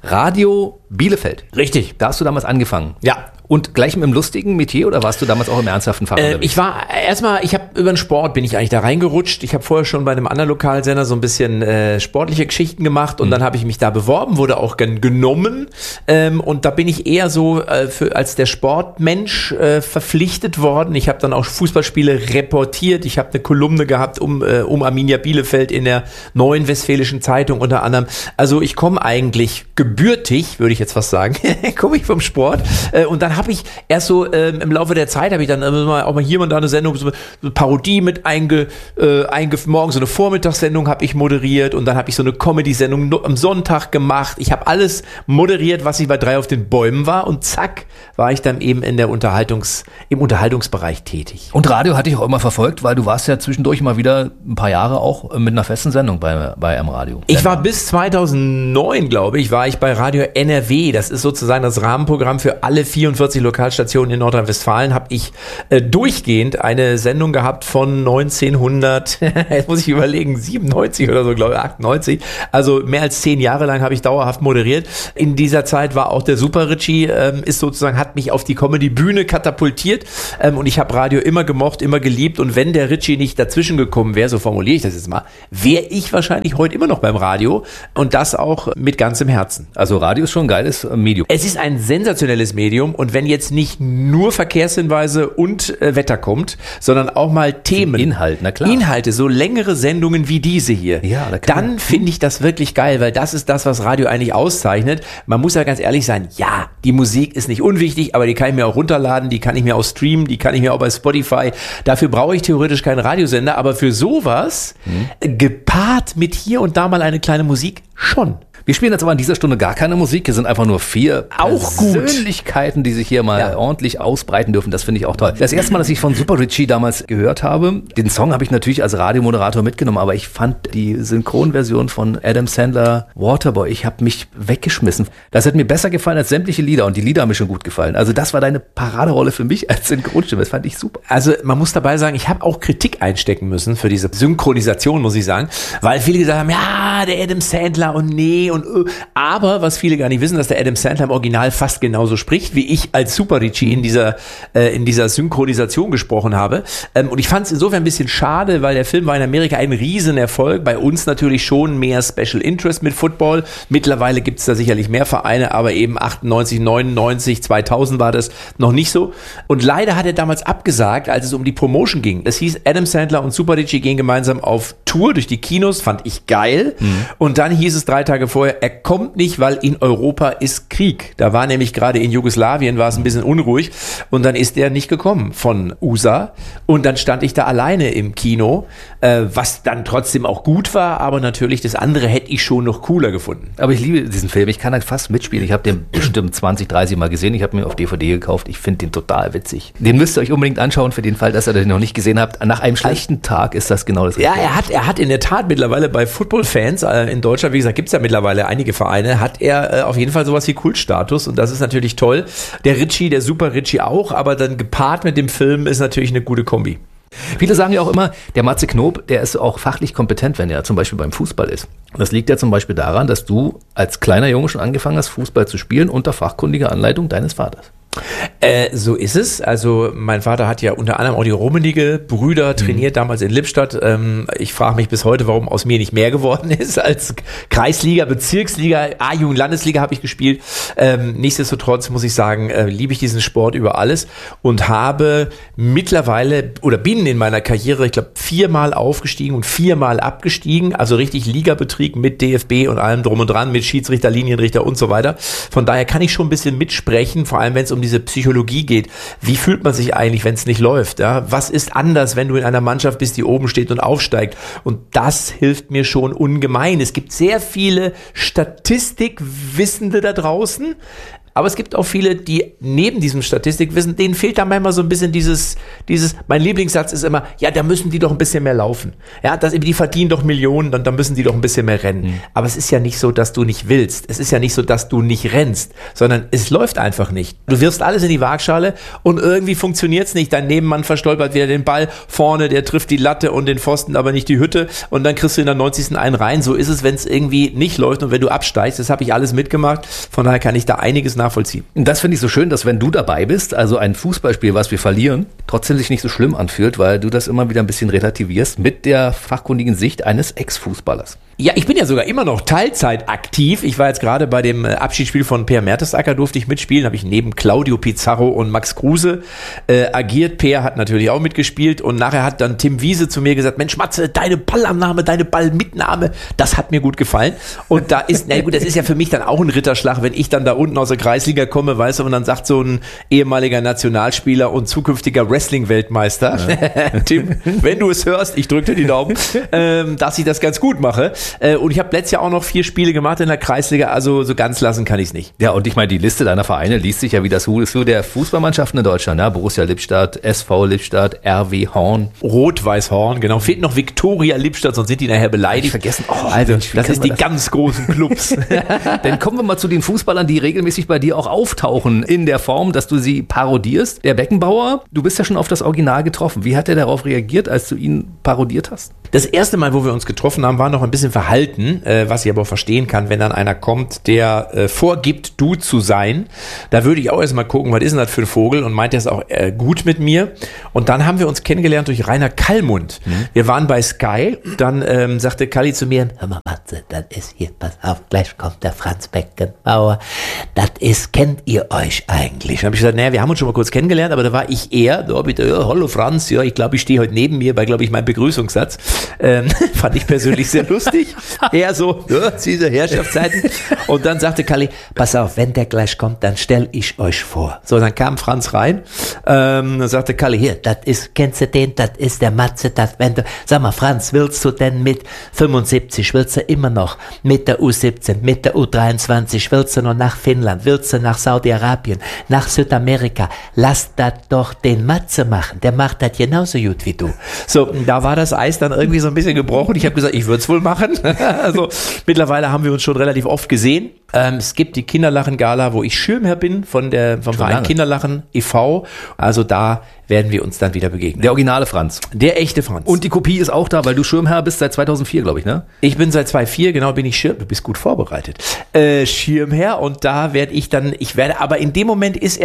Radio Bielefeld. Richtig. Da hast du damals angefangen. Ja. Und gleich mit dem lustigen Metier oder warst du damals auch im ernsthaften Fach unterwegs? Ich war ich habe über den Sport bin ich eigentlich da reingerutscht. Ich habe vorher schon bei einem anderen Lokalsender so ein bisschen sportliche Geschichten gemacht und dann habe ich mich da beworben, wurde auch genommen und da bin ich eher so als der Sportmensch verpflichtet worden. Ich habe dann auch Fußballspiele reportiert. Ich habe eine Kolumne gehabt um Arminia Bielefeld in der Neuen Westfälischen Zeitung unter anderem. Also ich komme eigentlich gebürtig gebürtig, würde ich jetzt fast sagen, komme ich vom Sport. Und dann habe ich erst so im Laufe der Zeit, habe ich dann auch mal hier und da eine Sendung, so eine Parodie mit morgen so eine Vormittagssendung habe ich moderiert und dann habe ich so eine Comedy-Sendung am Sonntag gemacht. Ich habe alles moderiert, was ich bei 3 auf den Bäumen war und zack, war ich dann eben im Unterhaltungsbereich tätig. Und Radio hatte ich auch immer verfolgt, weil du warst ja zwischendurch mal wieder ein paar Jahre auch mit einer festen Sendung bei M-Radio. Ich war bis 2009, glaube ich, war ich bei Radio NRW. Das ist sozusagen das Rahmenprogramm für alle 44 Lokalstationen in Nordrhein-Westfalen. Habe ich durchgehend eine Sendung gehabt von 1900, jetzt muss ich überlegen, 97 oder so, glaube ich, 98. Also mehr als 10 Jahre lang habe ich dauerhaft moderiert. In dieser Zeit war auch der Super Ritchie, hat mich auf die Comedy-Bühne katapultiert. Und ich habe Radio immer gemocht, immer geliebt. Und wenn der Ritchie nicht dazwischen gekommen wäre, so formuliere ich das jetzt mal, wäre ich wahrscheinlich heute immer noch beim Radio und das auch mit ganzem Herzen. Also Radio ist schon ein geiles Medium. Es ist ein sensationelles Medium und wenn jetzt nicht nur Verkehrshinweise und Wetter kommt, sondern auch mal Themen. Inhalt, na klar. Inhalte, so längere Sendungen wie diese hier. Ja, dann finde ich das wirklich geil, weil das ist das, was Radio eigentlich auszeichnet. Man muss ja ganz ehrlich sein, ja, die Musik ist nicht unwichtig, aber die kann ich mir auch runterladen, die kann ich mir auch streamen, die kann ich mir auch bei Spotify. Dafür brauche ich theoretisch keinen Radiosender, aber für sowas gepaart mit hier und da mal eine kleine Musik schon. Wir spielen jetzt aber in dieser Stunde gar keine Musik. Hier sind einfach nur 4 auch Persönlichkeiten, die sich hier mal ordentlich ausbreiten dürfen. Das finde ich auch toll. Das erste Mal, dass ich von Super Ritchie damals gehört habe, den Song habe ich natürlich als Radiomoderator mitgenommen, aber ich fand die Synchronversion von Adam Sandler, Waterboy, ich habe mich weggeschmissen. Das hat mir besser gefallen als sämtliche Lieder und die Lieder haben mir schon gut gefallen. Also das war deine Paraderolle für mich als Synchronstimme. Das fand ich super. Also man muss dabei sagen, ich habe auch Kritik einstecken müssen für diese Synchronisation, muss ich sagen, weil viele gesagt haben, ja, der Adam Sandler und nee, aber was viele gar nicht wissen, dass der Adam Sandler im Original fast genauso spricht, wie ich als Super Ritchie in dieser Synchronisation gesprochen habe. Und ich fand es insofern ein bisschen schade, weil der Film war in Amerika ein Riesenerfolg. Bei uns natürlich schon mehr Special Interest mit Football. Mittlerweile gibt es da sicherlich mehr Vereine, aber eben 98, 99, 2000 war das noch nicht so. Und leider hat er damals abgesagt, als es um die Promotion ging. Das hieß, Adam Sandler und Super Ritchie gehen gemeinsam auf Tour durch die Kinos, fand ich geil. Und dann hieß es 3 Tage vorher, er kommt nicht, weil in Europa ist Krieg. Da war nämlich gerade in Jugoslawien, war es ein bisschen unruhig und dann ist er nicht gekommen von USA und dann stand ich da alleine im Kino, was dann trotzdem auch gut war, aber natürlich das andere hätte ich schon noch cooler gefunden. Aber ich liebe diesen Film, ich kann halt fast mitspielen. Ich habe den bestimmt 20, 30 Mal gesehen, ich habe mir auf DVD gekauft, ich finde den total witzig. Den müsst ihr euch unbedingt anschauen für den Fall, dass ihr den noch nicht gesehen habt. Nach einem schlechten Tag ist das genau das Richtige. Ja, er hat in der Tat mittlerweile bei Football-Fans in Deutschland, wie gesagt, gibt es ja mittlerweile einige Vereine, hat er auf jeden Fall sowas wie Kultstatus und das ist natürlich toll. Der Ritchie, der Super Ritchie auch, aber dann gepaart mit dem Film ist natürlich eine gute Kombi. Viele sagen ja auch immer, der Matze Knob, der ist auch fachlich kompetent, wenn er zum Beispiel beim Fußball ist. Das liegt ja zum Beispiel daran, dass du als kleiner Junge schon angefangen hast, Fußball zu spielen unter fachkundiger Anleitung deines Vaters. So ist es. Also mein Vater hat ja unter anderem auch die Rummenigge-Brüder trainiert, damals in Lippstadt. Ich frage mich bis heute, warum aus mir nicht mehr geworden ist als Kreisliga, Bezirksliga, A-Jugend, Landesliga habe ich gespielt. Nichtsdestotrotz muss ich sagen, liebe ich diesen Sport über alles und habe mittlerweile oder bin in meiner Karriere, ich glaube, 4-mal aufgestiegen und 4-mal abgestiegen. Also richtig Ligabetrieb mit DFB und allem drum und dran, mit Schiedsrichter, Linienrichter und so weiter. Von daher kann ich schon ein bisschen mitsprechen, vor allem wenn es um diese Psychologie geht. Wie fühlt man sich eigentlich, wenn es nicht läuft? Ja? Was ist anders, wenn du in einer Mannschaft bist, die oben steht und aufsteigt? Und das hilft mir schon ungemein. Es gibt sehr viele Statistikwissende da draußen, aber es gibt auch viele, die neben diesem Statistikwissen, denen fehlt da manchmal so ein bisschen dieses, mein Lieblingssatz ist immer, ja, da müssen die doch ein bisschen mehr laufen. Ja, die verdienen doch Millionen, dann müssen die doch ein bisschen mehr rennen. Aber es ist ja nicht so, dass du nicht willst. Es ist ja nicht so, dass du nicht rennst, sondern es läuft einfach nicht. Du wirfst alles in die Waagschale und irgendwie funktioniert's nicht. Dein Nebenmann verstolpert wieder den Ball vorne, der trifft die Latte und den Pfosten, aber nicht die Hütte und dann kriegst du in der 90. einen rein. So ist es, wenn es irgendwie nicht läuft und wenn du absteigst. Das habe ich alles mitgemacht. Von daher kann ich da einiges nachvollziehen. Und das finde ich so schön, dass wenn du dabei bist, also ein Fußballspiel, was wir verlieren, trotzdem sich nicht so schlimm anfühlt, weil du das immer wieder ein bisschen relativierst mit der fachkundigen Sicht eines Ex-Fußballers. Ja, ich bin ja sogar immer noch Teilzeit aktiv. Ich war jetzt gerade bei dem Abschiedsspiel von Per Mertesacker, durfte ich mitspielen, habe ich neben Claudio Pizarro und Max Kruse agiert. Per hat natürlich auch mitgespielt und nachher hat dann Tim Wiese zu mir gesagt, Mensch Matze, deine Ballannahme, deine Ballmitnahme, das hat mir gut gefallen. Und da ist, na gut, das ist ja für mich dann auch ein Ritterschlag, wenn ich dann da unten aus der Kreisliga komme, weißt du, und dann sagt so ein ehemaliger Nationalspieler und zukünftiger Wrestling-Weltmeister, ja. Tim, wenn du es hörst, ich drücke dir die Daumen, dass ich das ganz gut mache. Und ich habe letztes Jahr auch noch 4 Spiele gemacht in der Kreisliga, also so ganz lassen kann ich es nicht. Ja, und ich meine, die Liste deiner Vereine liest sich ja wie das Who is Who der Fußballmannschaften in Deutschland. Ja? Borussia Lippstadt, SV Lippstadt, RW Horn. Rot-Weiß Horn, genau. Fehlt noch Viktoria Lippstadt, sonst sind die nachher beleidigt. Vergessen. Oh, also, Mensch, das ist die ganz großen Clubs. Dann kommen wir mal zu den Fußballern, die regelmäßig bei dir auch auftauchen, in der Form, dass du sie parodierst. Der Beckenbauer, du bist ja schon auf das Original getroffen. Wie hat er darauf reagiert, als du ihn parodiert hast? Das erste Mal, wo wir uns getroffen haben, war noch ein bisschen verhalten, was ich aber auch verstehen kann, wenn dann einer kommt, der vorgibt, du zu sein. Da würde ich auch erstmal gucken, was ist denn das für ein Vogel, und meint er es auch gut mit mir. Und dann haben wir uns kennengelernt durch Rainer Kallmund. Wir waren bei Sky, dann sagte Kalli zu mir, hör mal Matze, das ist hier, pass auf, gleich kommt der Franz Beckenbauer. Das ist, kennt ihr euch eigentlich? Dann habe ich gesagt, naja, wir haben uns schon mal kurz kennengelernt, aber da war ich eher, da bitte, ja, hallo Franz, ja, ich glaube, ich stehe heute neben mir bei, glaube ich, meinem Begrüßungssatz. Fand ich persönlich sehr lustig. Eher so, ja, diese Herrschaftszeiten. Und dann sagte Kalli, pass auf, wenn der gleich kommt, dann stell ich euch vor. So, dann kam Franz rein, dann sagte Kalli, hier, das ist, kennst du den, das ist der Matze, das, wenn du, sag mal, Franz, willst du denn mit 75, willst du immer noch mit der U17, mit der U23, willst du noch nach Finnland, willst du nach Saudi-Arabien, nach Südamerika, lass das doch den Matze machen, der macht das genauso gut wie du. So, da war das Eis dann irgendwie so ein bisschen gebrochen. Ich habe gesagt, ich würde es wohl machen. Also mittlerweile haben wir uns schon relativ oft gesehen. Es gibt die Kinderlachen-Gala, wo ich Schirmherr bin vom Verein Kinderlachen e.V. Also da werden wir uns dann wieder begegnen. Der originale Franz. Der echte Franz. Und die Kopie ist auch da, weil du Schirmherr bist seit 2004, glaube ich, ne? Ich bin seit 2004, genau, bin ich Schirmherr. Du bist gut vorbereitet. Schirmherr, und da werde ich dann, aber in dem Moment ist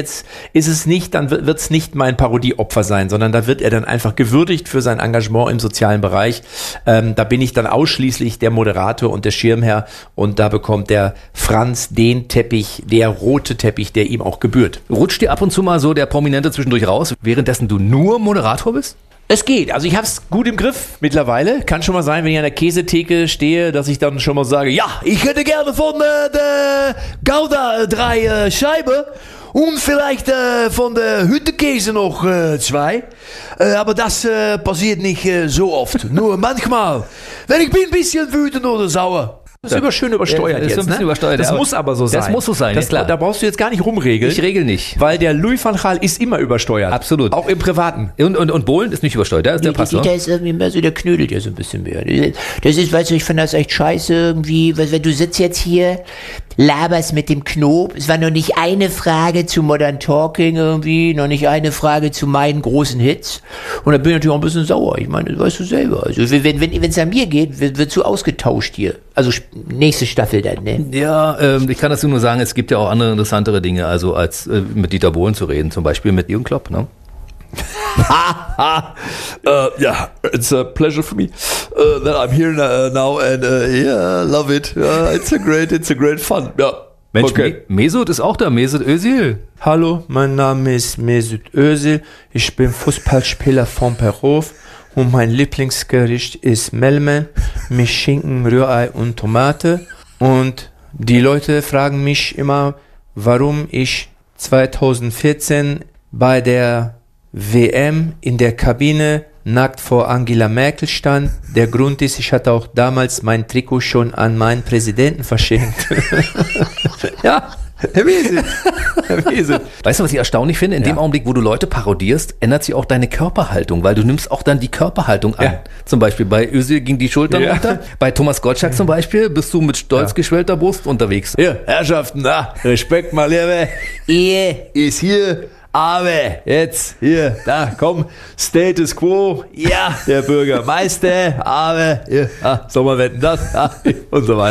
es nicht, dann wird es nicht mein Parodieopfer sein, sondern da wird er dann einfach gewürdigt für sein Engagement im sozialen Bereich. Da bin ich dann ausschließlich der Moderator und der Schirmherr, und da bekommt der Franz den Teppich, der rote Teppich, der ihm auch gebührt. Rutscht dir ab und zu mal so der Prominente zwischendurch raus, währenddessen du nur Moderator bist? Es geht, also ich habe es gut im Griff mittlerweile. Kann schon mal sein, wenn ich an der Käsetheke stehe, dass ich dann schon mal sage, ja, ich hätte gerne von der Gouda 3 Scheiben und vielleicht von der Hüttekäse noch 2. Aber das passiert nicht so oft, nur manchmal, wenn ich bin ein bisschen wütend oder sauer. Das ist schön übersteuert jetzt. Ist ein bisschen übersteuert. Das muss aber so sein. Das muss so sein, das, klar. Da brauchst du jetzt gar nicht rumregeln. Ich regel nicht. Weil der Louis van Gaal ist immer übersteuert. Absolut. Auch im Privaten. Und Bohlen ist nicht übersteuert, der passt noch. Der ist irgendwie mehr so, der knödelt ja so ein bisschen mehr. Das ist, weißt du, ich finde das echt scheiße irgendwie, weil wenn du sitzt jetzt hier, laberst mit dem Knob, es war noch nicht eine Frage zu Modern Talking irgendwie, noch nicht eine Frage zu meinen großen Hits. Und da bin ich natürlich auch ein bisschen sauer. Ich meine, das weißt du selber. Also wenn es an mir geht, wird so ausgetauscht hier. Also nächste Staffel dann, ne? Ja, ich kann dazu nur sagen, es gibt ja auch andere interessantere Dinge, also als mit Dieter Bohlen zu reden, zum Beispiel mit Jürgen Klopp, ne? Yeah, it's a pleasure for me that I'm here now and yeah, love it. It's a great fun. Ja. Mensch, okay. Mesut ist auch da, Mesut Özil. Hallo, mein Name ist Mesut Özil. Ich bin Fußballspieler von Beruf und mein Lieblingsgericht ist Melmen mit Schinken, Rührei und Tomate. Und die Leute fragen mich immer, warum ich 2014 bei der WM in der Kabine nackt vor Angela Merkel stand. Der Grund ist, ich hatte auch damals mein Trikot schon an meinen Präsidenten verschenkt. Ja, Herr Wiese. Weißt du, was ich erstaunlich finde? In dem Augenblick, wo du Leute parodierst, ändert sich auch deine Körperhaltung, weil du nimmst auch dann die Körperhaltung an. Ja. Zum Beispiel bei Özil ging die Schultern runter. Bei Thomas Gottschalk zum Beispiel bist du mit stolz geschwellter Brust unterwegs. Ja, Herrschaften, Respekt mal, Liebe. Ehe ist hier. Aber jetzt, hier, da, komm, Status Quo, ja, der Bürgermeister, aber, ja, soll man wetten, das, und so weiter.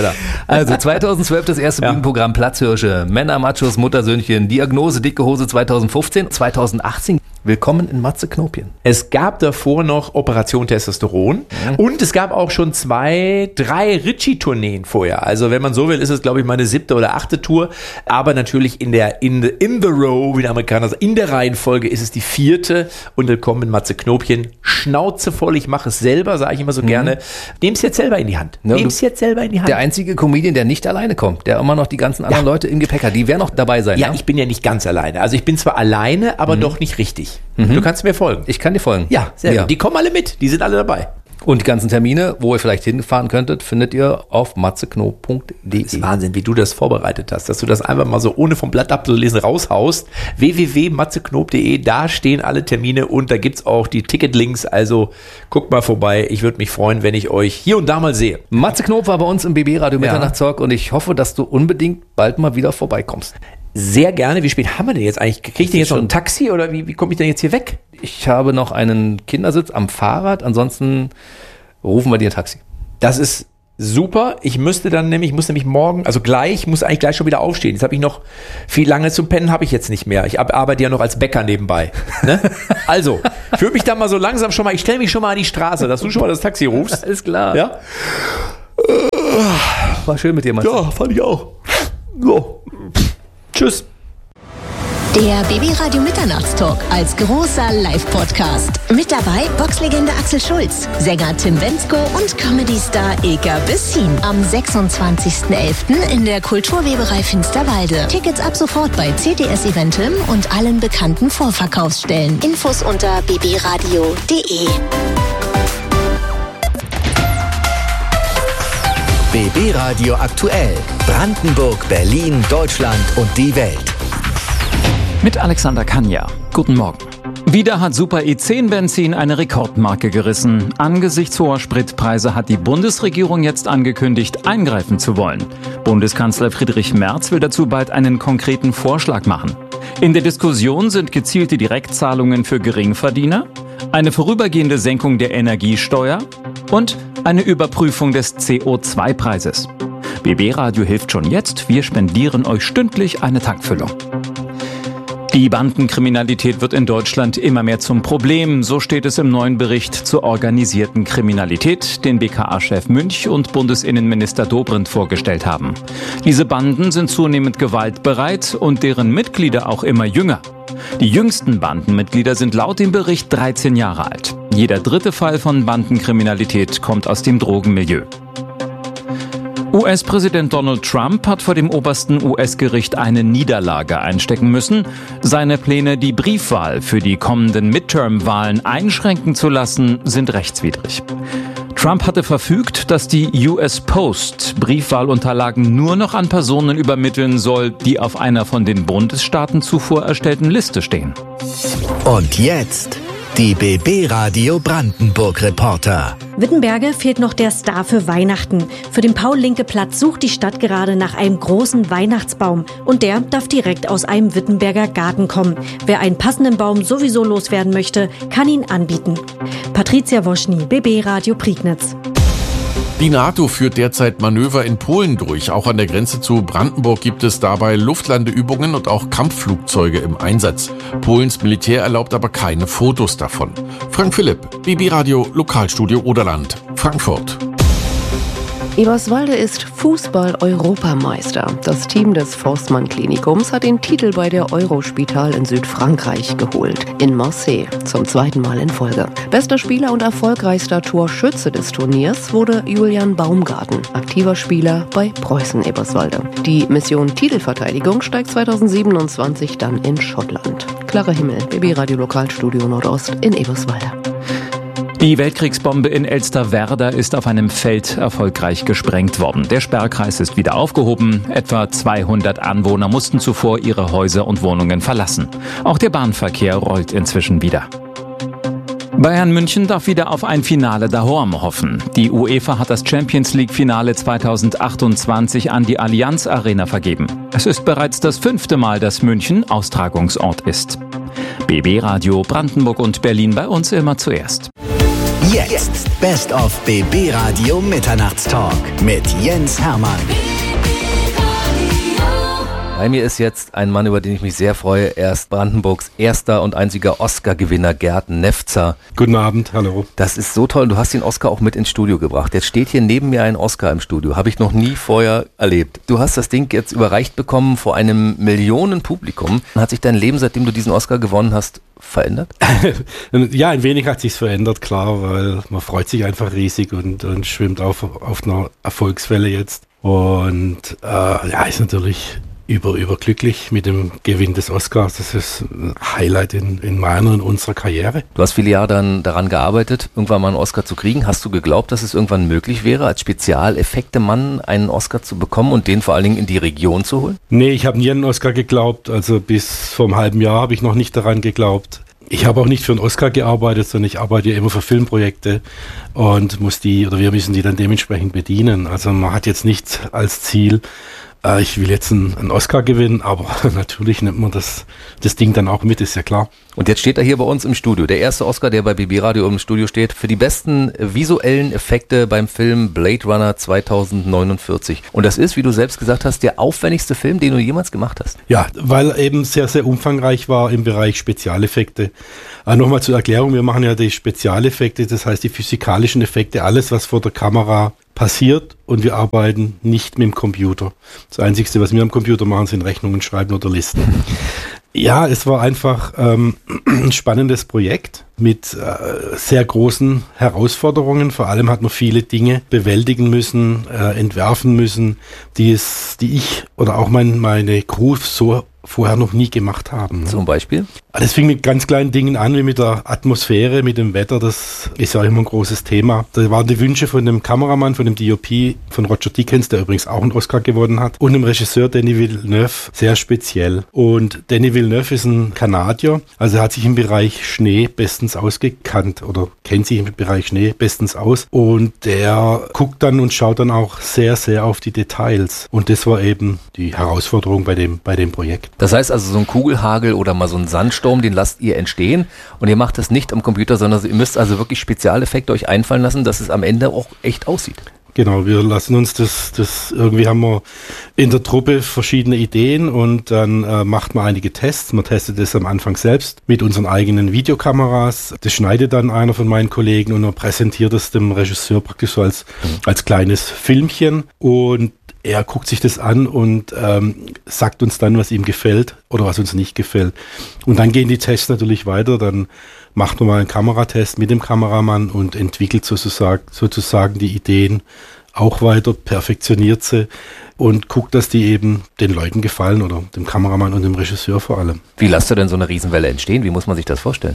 Also 2012 das erste Bühnenprogramm Platzhirsche, Männer, Machos, Muttersöhnchen, Diagnose, dicke Hose 2015, 2018. Willkommen in Matze Knopien. Es gab davor noch Operation Testosteron und es gab auch schon 2, 3 Ritchie-Tourneen vorher. Also wenn man so will, ist es, glaube ich, meine 7. oder 8. Tour. Aber natürlich in the row, wie der Amerikaner sagt, in der Reihenfolge ist es die 4. und willkommen in Matze Knopien. Schnauze voll, ich mache es selber, sage ich immer so gerne. Nehm's jetzt selber in die Hand. Der einzige Comedian, der nicht alleine kommt, der immer noch die ganzen anderen Leute im Gepäck hat, die werden noch dabei sein. Ja, ich bin ja nicht ganz alleine. Also ich bin zwar alleine, aber doch nicht richtig. Du kannst mir folgen. Ich kann dir folgen. Ja, sehr gut. Die kommen alle mit, die sind alle dabei. Und die ganzen Termine, wo ihr vielleicht hinfahren könntet, findet ihr auf matzeknob.de. Das ist Wahnsinn, wie du das vorbereitet hast, dass du das einfach mal so ohne vom Blatt abzulesen raushaust. www.matzeknob.de, da stehen alle Termine und da gibt's auch die Ticketlinks, also guckt mal vorbei. Ich würde mich freuen, wenn ich euch hier und da mal sehe. Matze Knob war bei uns im BB Radio Mitternachtstalk und ich hoffe, dass du unbedingt bald mal wieder vorbeikommst. Sehr gerne. Wie spät haben wir denn jetzt eigentlich? Kriege ich denn jetzt noch ein Taxi oder wie komme ich denn jetzt hier weg? Ich habe noch einen Kindersitz am Fahrrad, ansonsten rufen wir dir ein Taxi. Das ist super. Ich muss nämlich morgen, also muss eigentlich gleich schon wieder aufstehen. Jetzt habe ich noch viel lange zum Pennen, habe ich jetzt nicht mehr. Ich arbeite ja noch als Bäcker nebenbei. Ne? Also, ich würde mich dann mal so langsam ich stelle mich schon mal an die Straße, dass du schon mal das Taxi rufst. Alles klar. Ja? War schön mit dir, Matze. Ja, fand ich auch. So. Tschüss. Der BB Radio Mitternachtstalk als großer Live-Podcast. Mit dabei Boxlegende Axel Schulz, Sänger Tim Bendzko und Comedy-Star Ilka Bessin. Am 26.11. in der Kulturweberei Finsterwalde. Tickets ab sofort bei CTS Eventim und allen bekannten Vorverkaufsstellen. Infos unter bbradio.de. BB Radio aktuell. Brandenburg, Berlin, Deutschland und die Welt. Mit Alexander Kanja. Guten Morgen. Wieder hat Super E10 Benzin eine Rekordmarke gerissen. Angesichts hoher Spritpreise hat die Bundesregierung jetzt angekündigt, eingreifen zu wollen. Bundeskanzler Friedrich Merz will dazu bald einen konkreten Vorschlag machen. In der Diskussion sind gezielte Direktzahlungen für Geringverdiener, eine vorübergehende Senkung der Energiesteuer und eine Überprüfung des CO2-Preises. BB Radio hilft schon jetzt. Wir spendieren euch stündlich eine Tankfüllung. Die Bandenkriminalität wird in Deutschland immer mehr zum Problem. So steht es im neuen Bericht zur organisierten Kriminalität, den BKA-Chef Münch und Bundesinnenminister Dobrindt vorgestellt haben. Diese Banden sind zunehmend gewaltbereit und deren Mitglieder auch immer jünger. Die jüngsten Bandenmitglieder sind laut dem Bericht 13 Jahre alt. Jeder dritte Fall von Bandenkriminalität kommt aus dem Drogenmilieu. US-Präsident Donald Trump hat vor dem obersten US-Gericht eine Niederlage einstecken müssen. Seine Pläne, die Briefwahl für die kommenden Midterm-Wahlen einschränken zu lassen, sind rechtswidrig. Trump hatte verfügt, dass die US Post Briefwahlunterlagen nur noch an Personen übermitteln soll, die auf einer von den Bundesstaaten zuvor erstellten Liste stehen. Und jetzt die BB Radio Brandenburg Reporter. Wittenberge fehlt noch der Star für Weihnachten. Für den Paul-Linke-Platz sucht die Stadt gerade nach einem großen Weihnachtsbaum. Und der darf direkt aus einem Wittenberger Garten kommen. Wer einen passenden Baum sowieso loswerden möchte, kann ihn anbieten. Patricia Woschny, BB Radio Prignitz. Die NATO führt derzeit Manöver in Polen durch. Auch an der Grenze zu Brandenburg gibt es dabei Luftlandeübungen und auch Kampfflugzeuge im Einsatz. Polens Militär erlaubt aber keine Fotos davon. Frank Philipp, BB Radio Lokalstudio Oderland, Frankfurt. Eberswalde ist Fußball-Europameister. Das Team des Forstmann-Klinikums hat den Titel bei der Eurospital in Südfrankreich geholt, in Marseille, zum 2. Mal in Folge. Bester Spieler und erfolgreichster Torschütze des Turniers wurde Julian Baumgarten, aktiver Spieler bei Preußen Eberswalde. Die Mission Titelverteidigung steigt 2027 dann in Schottland. Klarer Himmel, BB Radio Lokalstudio Nordost in Eberswalde. Die Weltkriegsbombe in Elsterwerda ist auf einem Feld erfolgreich gesprengt worden. Der Sperrkreis ist wieder aufgehoben. Etwa 200 Anwohner mussten zuvor ihre Häuser und Wohnungen verlassen. Auch der Bahnverkehr rollt inzwischen wieder. Bayern München darf wieder auf ein Finale daheim hoffen. Die UEFA hat das Champions-League-Finale 2028 an die Allianz Arena vergeben. Es ist bereits das 5. Mal, dass München Austragungsort ist. BB Radio Brandenburg und Berlin bei uns immer zuerst. Jetzt Best of BB Radio Mitternachtstalk mit Jens Hermann. Bei mir ist jetzt ein Mann, über den ich mich sehr freue. Er ist Brandenburgs erster und einziger Oscar-Gewinner, Gerd Nefzer. Guten Abend, hallo. Das ist so toll. Du hast den Oscar auch mit ins Studio gebracht. Jetzt steht hier neben mir ein Oscar im Studio. Habe ich noch nie vorher erlebt. Du hast das Ding jetzt überreicht bekommen vor einem Millionenpublikum. Hat sich dein Leben, seitdem du diesen Oscar gewonnen hast, verändert? Ja, ein wenig hat sich's verändert, klar, weil man freut sich einfach riesig und schwimmt auf einer Erfolgswelle jetzt. Und ist natürlich überglücklich mit dem Gewinn des Oscars. Das ist ein Highlight in meiner und unserer Karriere. Du hast viele Jahre dann daran gearbeitet, irgendwann mal einen Oscar zu kriegen. Hast du geglaubt, dass es irgendwann möglich wäre, als Spezialeffekte-Mann einen Oscar zu bekommen und den vor allen Dingen in die Region zu holen? Nee, ich habe nie an einen Oscar geglaubt. Also bis vor einem halben Jahr habe ich noch nicht daran geglaubt. Ich habe auch nicht für einen Oscar gearbeitet, sondern ich arbeite ja immer für Filmprojekte und wir müssen die dann dementsprechend bedienen. Also man hat jetzt nicht als Ziel, ich will jetzt einen Oscar gewinnen, aber natürlich nimmt man das Ding dann auch mit, ist ja klar. Und jetzt steht er hier bei uns im Studio. Der erste Oscar, der bei BB Radio im Studio steht, für die besten visuellen Effekte beim Film Blade Runner 2049. Und das ist, wie du selbst gesagt hast, der aufwendigste Film, den du jemals gemacht hast. Ja, weil er eben sehr, sehr umfangreich war im Bereich Spezialeffekte. Nochmal zur Erklärung, wir machen ja die Spezialeffekte, das heißt die physikalischen Effekte, alles, was vor der Kamera passiert, und wir arbeiten nicht mit dem Computer. Das Einzige, was wir am Computer machen, sind Rechnungen schreiben oder Listen. Ja, es war einfach ein spannendes Projekt mit sehr großen Herausforderungen. Vor allem hat man viele Dinge bewältigen müssen, entwerfen müssen, die ich oder auch meine Crew so vorher noch nie gemacht haben. Zum Beispiel? Das fing mit ganz kleinen Dingen an, wie mit der Atmosphäre, mit dem Wetter. Das ist ja immer ein großes Thema. Da waren die Wünsche von dem Kameramann, von dem DOP, von Roger Deakins, der übrigens auch einen Oscar gewonnen hat, und dem Regisseur Denis Villeneuve sehr speziell. Und Denis Villeneuve ist ein Kanadier, also er hat sich im Bereich Schnee bestens ausgekannt oder kennt sich im Bereich Schnee bestens aus. Und der guckt dann und schaut dann auch sehr, sehr auf die Details. Und das war eben die Herausforderung bei dem Projekt. Das heißt also, so ein Kugelhagel oder mal so ein Sandsturm, den lasst ihr entstehen und ihr macht das nicht am Computer, sondern ihr müsst also wirklich Spezialeffekte euch einfallen lassen, dass es am Ende auch echt aussieht. Genau, wir lassen uns das irgendwie haben wir in der Truppe verschiedene Ideen und dann macht man einige Tests. Man testet das am Anfang selbst mit unseren eigenen Videokameras. Das schneidet dann einer von meinen Kollegen und man präsentiert es dem Regisseur praktisch so als kleines Filmchen, und er guckt sich das an und sagt uns dann, was ihm gefällt oder was uns nicht gefällt. Und dann gehen die Tests natürlich weiter. Dann macht man mal einen Kameratest mit dem Kameramann und entwickelt sozusagen die Ideen auch weiter, perfektioniert sie und guckt, dass die eben den Leuten gefallen oder dem Kameramann und dem Regisseur vor allem. Wie lasst ihr denn so eine Riesenwelle entstehen? Wie muss man sich das vorstellen?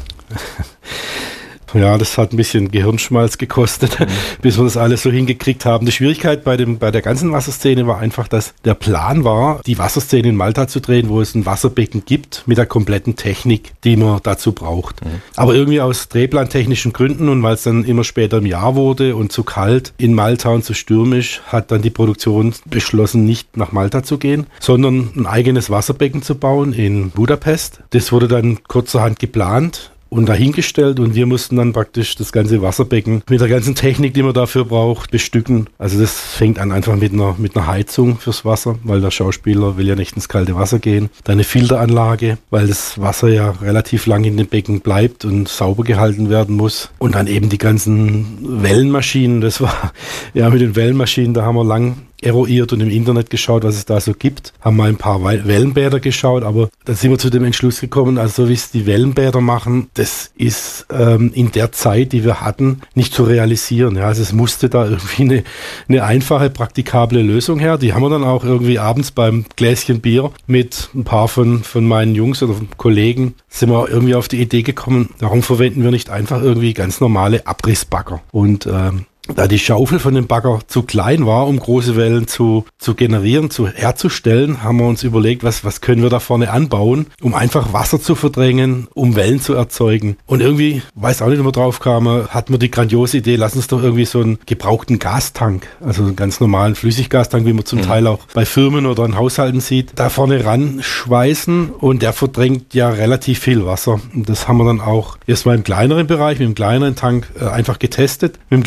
Ja, das hat ein bisschen Gehirnschmalz gekostet, bis wir das alles so hingekriegt haben. Die Schwierigkeit bei der ganzen Wasserszene war einfach, dass der Plan war, die Wasserszene in Malta zu drehen, wo es ein Wasserbecken gibt, mit der kompletten Technik, die man dazu braucht. Aber irgendwie aus drehplantechnischen Gründen und weil es dann immer später im Jahr wurde und zu kalt in Malta und zu stürmisch, hat dann die Produktion beschlossen, nicht nach Malta zu gehen, sondern ein eigenes Wasserbecken zu bauen in Budapest. Das wurde dann kurzerhand geplant und dahingestellt, und wir mussten dann praktisch das ganze Wasserbecken mit der ganzen Technik, die man dafür braucht, bestücken. Also das fängt an einfach mit einer Heizung fürs Wasser, weil der Schauspieler will ja nicht ins kalte Wasser gehen. Dann eine Filteranlage, weil das Wasser ja relativ lang in dem Becken bleibt und sauber gehalten werden muss. Und dann eben die ganzen Wellenmaschinen. Das war, ja, mit den Wellenmaschinen, da haben wir lang eruiert und im Internet geschaut, was es da so gibt. Haben mal ein paar Wellenbäder geschaut, aber dann sind wir zu dem Entschluss gekommen, also so wie es die Wellenbäder machen, das ist in der Zeit, die wir hatten, nicht zu realisieren. Ja, also es musste da irgendwie eine einfache, praktikable Lösung her. Die haben wir dann auch irgendwie abends beim Gläschen Bier mit ein paar von meinen Jungs oder Kollegen, sind wir irgendwie auf die Idee gekommen, warum verwenden wir nicht einfach irgendwie ganz normale Abrissbagger? Und da die Schaufel von dem Bagger zu klein war, um große Wellen zu generieren, herzustellen, haben wir uns überlegt, was können wir da vorne anbauen, um einfach Wasser zu verdrängen, um Wellen zu erzeugen. Und irgendwie, weiß auch nicht, wie wir drauf kamen, hatten wir die grandiose Idee, lass uns doch irgendwie so einen gebrauchten Gastank, also einen ganz normalen Flüssiggastank, wie man zum Teil auch bei Firmen oder in Haushalten sieht, da vorne ran schweißen, und der verdrängt ja relativ viel Wasser. Und das haben wir dann auch erstmal im kleineren Bereich, mit dem kleineren Tank einfach getestet, mit dem kleineren Bagger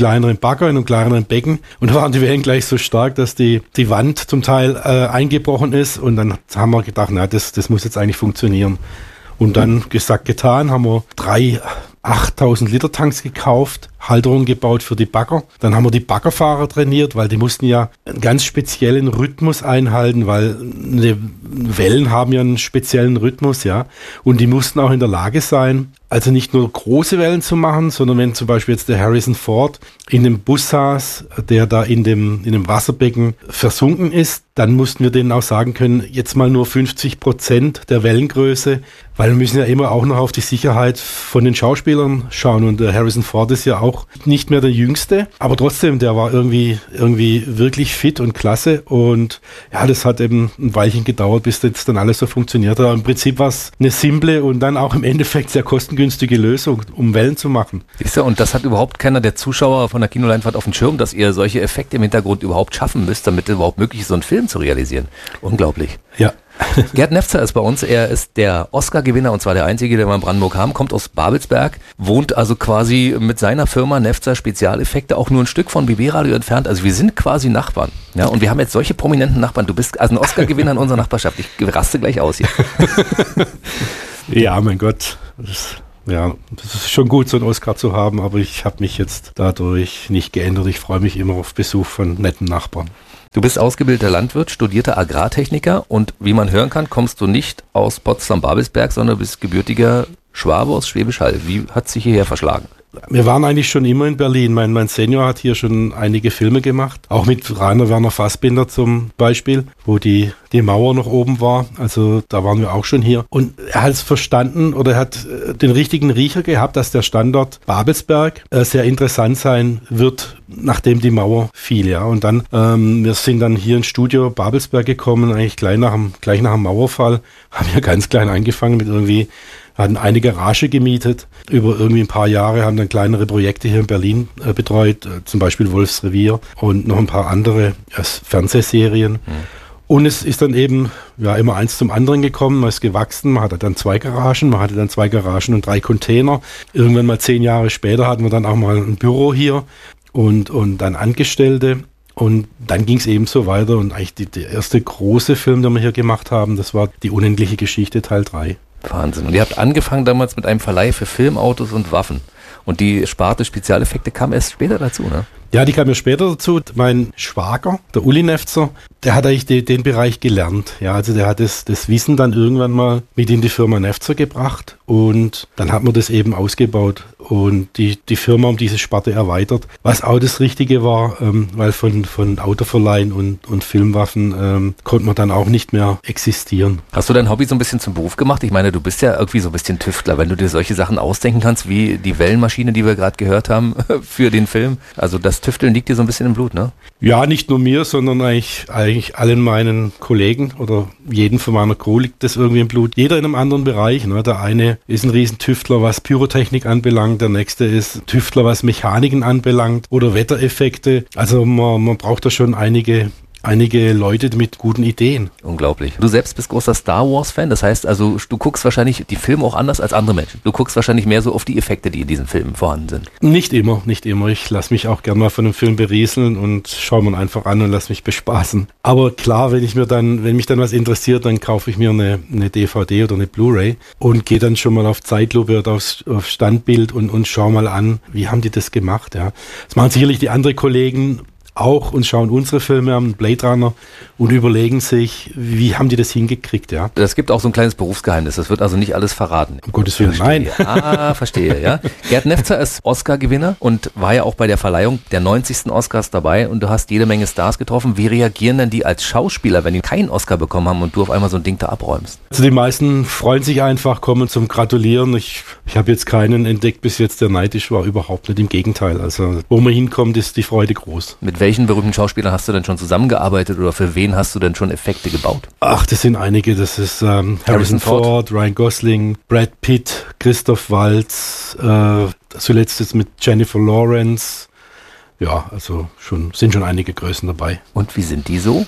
Bagger in einem kleineren Becken und da waren die Wellen gleich so stark, dass die Wand zum Teil eingebrochen ist und dann haben wir gedacht, na, das muss jetzt eigentlich funktionieren. Und dann gesagt, getan, haben wir 3 8.000 Liter Tanks gekauft, Halterungen gebaut für die Bagger. Dann haben wir die Baggerfahrer trainiert, weil die mussten ja einen ganz speziellen Rhythmus einhalten, weil Wellen haben ja einen speziellen Rhythmus, ja. Und die mussten auch in der Lage sein, also nicht nur große Wellen zu machen, sondern wenn zum Beispiel jetzt der Harrison Ford in dem Bus saß, der da in dem Wasserbecken versunken ist, dann mussten wir denen auch sagen können, jetzt mal nur 50% der Wellengröße, weil wir müssen ja immer auch noch auf die Sicherheit von den Schauspielern schauen. Und der Harrison Ford ist ja auch nicht mehr der Jüngste, aber trotzdem, der war irgendwie wirklich fit und klasse. Und ja, das hat eben ein Weilchen gedauert, bis das dann alles so funktioniert hat. Aber im Prinzip war es eine simple und dann auch im Endeffekt sehr kostengünstige Lösung, um Wellen zu machen. Siehst du, und das hat überhaupt keiner der Zuschauer von der Kinoleinwand auf dem Schirm, dass ihr solche Effekte im Hintergrund überhaupt schaffen müsst, damit es überhaupt möglich ist, so einen Film zu realisieren. Unglaublich. Ja. Gerd Nefzer ist bei uns, er ist der Oscar-Gewinner und zwar der einzige, der mal in Brandenburg kam, kommt aus Babelsberg, wohnt also quasi mit seiner Firma Nefzer Spezialeffekte auch nur ein Stück von BB Radio entfernt, also wir sind quasi Nachbarn, ja, und wir haben jetzt solche prominenten Nachbarn, du bist also ein Oscar-Gewinner in unserer Nachbarschaft, ich raste gleich aus hier. Ja, mein Gott, das ist schon gut, so einen Oscar zu haben, aber ich habe mich jetzt dadurch nicht geändert, ich freue mich immer auf Besuch von netten Nachbarn. Du bist ausgebildeter Landwirt, studierter Agrartechniker und wie man hören kann, kommst du nicht aus Potsdam-Babelsberg, sondern bist gebürtiger Schwabe aus Schwäbisch Hall. Wie hat sich hierher verschlagen? Wir waren eigentlich schon immer in Berlin. Mein Senior hat hier schon einige Filme gemacht, auch mit Rainer Werner Fassbinder zum Beispiel, wo die Mauer noch oben war. Also da waren wir auch schon hier. Und er hat es verstanden oder er hat den richtigen Riecher gehabt, dass der Standort Babelsberg sehr interessant sein wird, nachdem die Mauer fiel. Ja. Und dann, wir sind dann hier ins Studio Babelsberg gekommen, eigentlich gleich nach dem Mauerfall, haben wir ganz klein angefangen mit hatten eine Garage gemietet, über irgendwie ein paar Jahre, haben dann kleinere Projekte hier in Berlin betreut, zum Beispiel Wolfsrevier und noch ein paar andere Fernsehserien. Mhm. Und es ist dann eben immer eins zum anderen gekommen, man ist gewachsen, man hatte dann 2 Garagen, und 3 Container. Irgendwann mal 10 Jahre später hatten wir dann auch mal ein Büro hier und dann Angestellte. Und dann ging es eben so weiter und eigentlich der erste große Film, den wir hier gemacht haben, das war Die unendliche Geschichte Teil 3. Wahnsinn. Und ihr habt angefangen damals mit einem Verleih für Filmautos und Waffen. Und die Sparte Spezialeffekte kam erst später dazu, ne? Ja, die kam ja später dazu. Mein Schwager, der Uli Nefzer, der hat eigentlich den Bereich gelernt. Ja, also der hat das Wissen dann irgendwann mal mit in die Firma Nefzer gebracht und dann hat man das eben ausgebaut und die Firma um diese Sparte erweitert, was auch das Richtige war, weil von Autoverleihen und Filmwaffen konnte man dann auch nicht mehr existieren. Hast du dein Hobby so ein bisschen zum Beruf gemacht? Ich meine, du bist ja irgendwie so ein bisschen Tüftler, wenn du dir solche Sachen ausdenken kannst, wie die Wellenmaschine, die wir gerade gehört haben für den Film. Also das Tüfteln liegt dir so ein bisschen im Blut, ne? Ja, nicht nur mir, sondern eigentlich allen meinen Kollegen oder jeden von meiner Crew liegt das irgendwie im Blut. Jeder in einem anderen Bereich. Ne? Der eine ist ein Riesentüftler, was Pyrotechnik anbelangt. Der nächste ist Tüftler, was Mechaniken anbelangt oder Wettereffekte. Also man braucht da schon einige Leute mit guten Ideen. Unglaublich. Du selbst bist großer Star Wars-Fan, das heißt also, du guckst wahrscheinlich die Filme auch anders als andere Menschen. Du guckst wahrscheinlich mehr so auf die Effekte, die in diesen Filmen vorhanden sind. Nicht immer. Ich lasse mich auch gerne mal von einem Film berieseln und schaue mir einfach an und lasse mich bespaßen. Aber klar, wenn mich dann was interessiert, dann kaufe ich mir eine DVD oder eine Blu-ray und gehe dann schon mal auf Zeitlupe oder auf Standbild und schaue mal an, wie haben die das gemacht. Ja. Das machen sicherlich die anderen Kollegen auch und schauen unsere Filme an, Blade Runner, und überlegen sich, wie haben die das hingekriegt, ja. Es gibt auch so ein kleines Berufsgeheimnis, das wird also nicht alles verraten. Um Gottes Willen, nein. Verstehe, ja. Gerd Nefzer ist Oscar-Gewinner und war ja auch bei der Verleihung der 90. Oscars dabei und du hast jede Menge Stars getroffen. Wie reagieren denn die als Schauspieler, wenn die keinen Oscar bekommen haben und du auf einmal so ein Ding da abräumst? Also die meisten freuen sich einfach, kommen zum Gratulieren. Ich habe jetzt keinen entdeckt bis jetzt, der neidisch war, überhaupt nicht, im Gegenteil. Also wo man hinkommt, ist die Freude groß. Mit welchen berühmten Schauspielern hast du denn schon zusammengearbeitet oder für wen hast du denn schon Effekte gebaut? Ach, das sind einige. Das ist Harrison Ford, Ryan Gosling, Brad Pitt, Christoph Waltz, zuletzt jetzt mit Jennifer Lawrence. Ja, also sind schon einige Größen dabei. Und wie sind die so?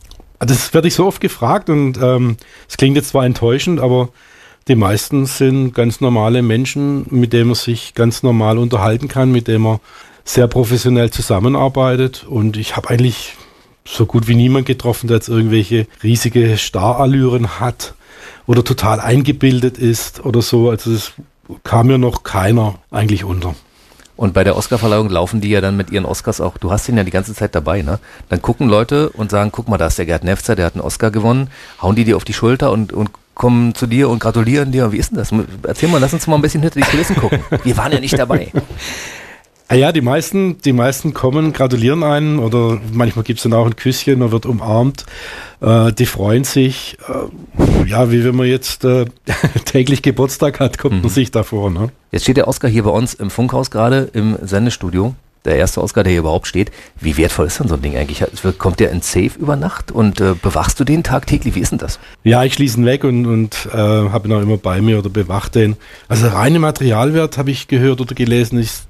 Das werde ich so oft gefragt und es klingt jetzt zwar enttäuschend, aber die meisten sind ganz normale Menschen, mit denen man sich ganz normal unterhalten kann, mit denen man sehr professionell zusammenarbeitet und ich habe eigentlich so gut wie niemand getroffen, der jetzt irgendwelche riesige Starallüren hat oder total eingebildet ist oder so. Also es kam mir noch keiner eigentlich unter. Und bei der Oscarverleihung laufen die ja dann mit ihren Oscars auch, du hast den ja die ganze Zeit dabei, ne? Dann gucken Leute und sagen, guck mal, da ist der Gerd Nefzer, der hat einen Oscar gewonnen, hauen die dir auf die Schulter und kommen zu dir und gratulieren dir. Wie ist denn das? Erzähl mal, lass uns mal ein bisschen hinter die Kulissen gucken. Wir waren ja nicht dabei. Ja, die meisten kommen, gratulieren einen oder manchmal gibt's dann auch ein Küsschen, man wird umarmt, die freuen sich. Ja, wie wenn man jetzt täglich Geburtstag hat, kommt man sich davor. Ne? Jetzt steht der Oscar hier bei uns im Funkhaus gerade im Sendestudio. Der erste Oscar, der hier überhaupt steht. Wie wertvoll ist denn so ein Ding eigentlich? Kommt der in Safe über Nacht und bewachst du den tagtäglich? Wie ist denn das? Ja, ich schließe ihn weg und habe ihn auch immer bei mir oder bewache den. Also der reine Materialwert, habe ich gehört oder gelesen, ist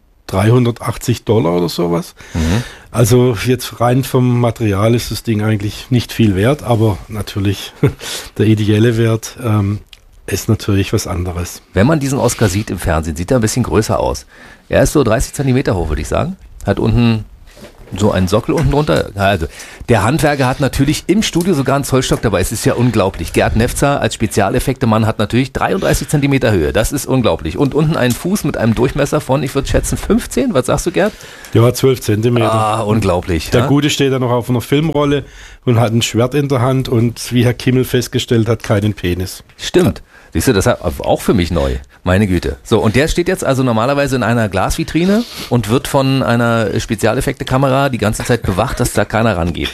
$380 oder sowas. Mhm. Also jetzt rein vom Material ist das Ding eigentlich nicht viel wert, aber natürlich der ideelle Wert ist natürlich was anderes. Wenn man diesen Oscar sieht im Fernsehen, sieht er ein bisschen größer aus. Er ist so 30 Zentimeter hoch, würde ich sagen. Hat unten so einen Sockel unten drunter. Also der Handwerker hat natürlich im Studio sogar einen Zollstock dabei. Es ist ja unglaublich. Gerd Nefzer als Spezialeffekte-Mann hat natürlich 33 Zentimeter Höhe. Das ist unglaublich. Und unten einen Fuß mit einem Durchmesser von, ich würde schätzen, 15. Was sagst du, Gerd? Ja, 12 Zentimeter. Ah, unglaublich. Der Gute steht da noch auf einer Filmrolle und hat ein Schwert in der Hand und wie Herr Kimmel festgestellt hat, keinen Penis. Stimmt. Siehst du, das ist auch für mich neu. Meine Güte. So, und der steht jetzt also normalerweise in einer Glasvitrine und wird von einer Spezialeffekte-Kamera die ganze Zeit bewacht, dass da keiner rangeht.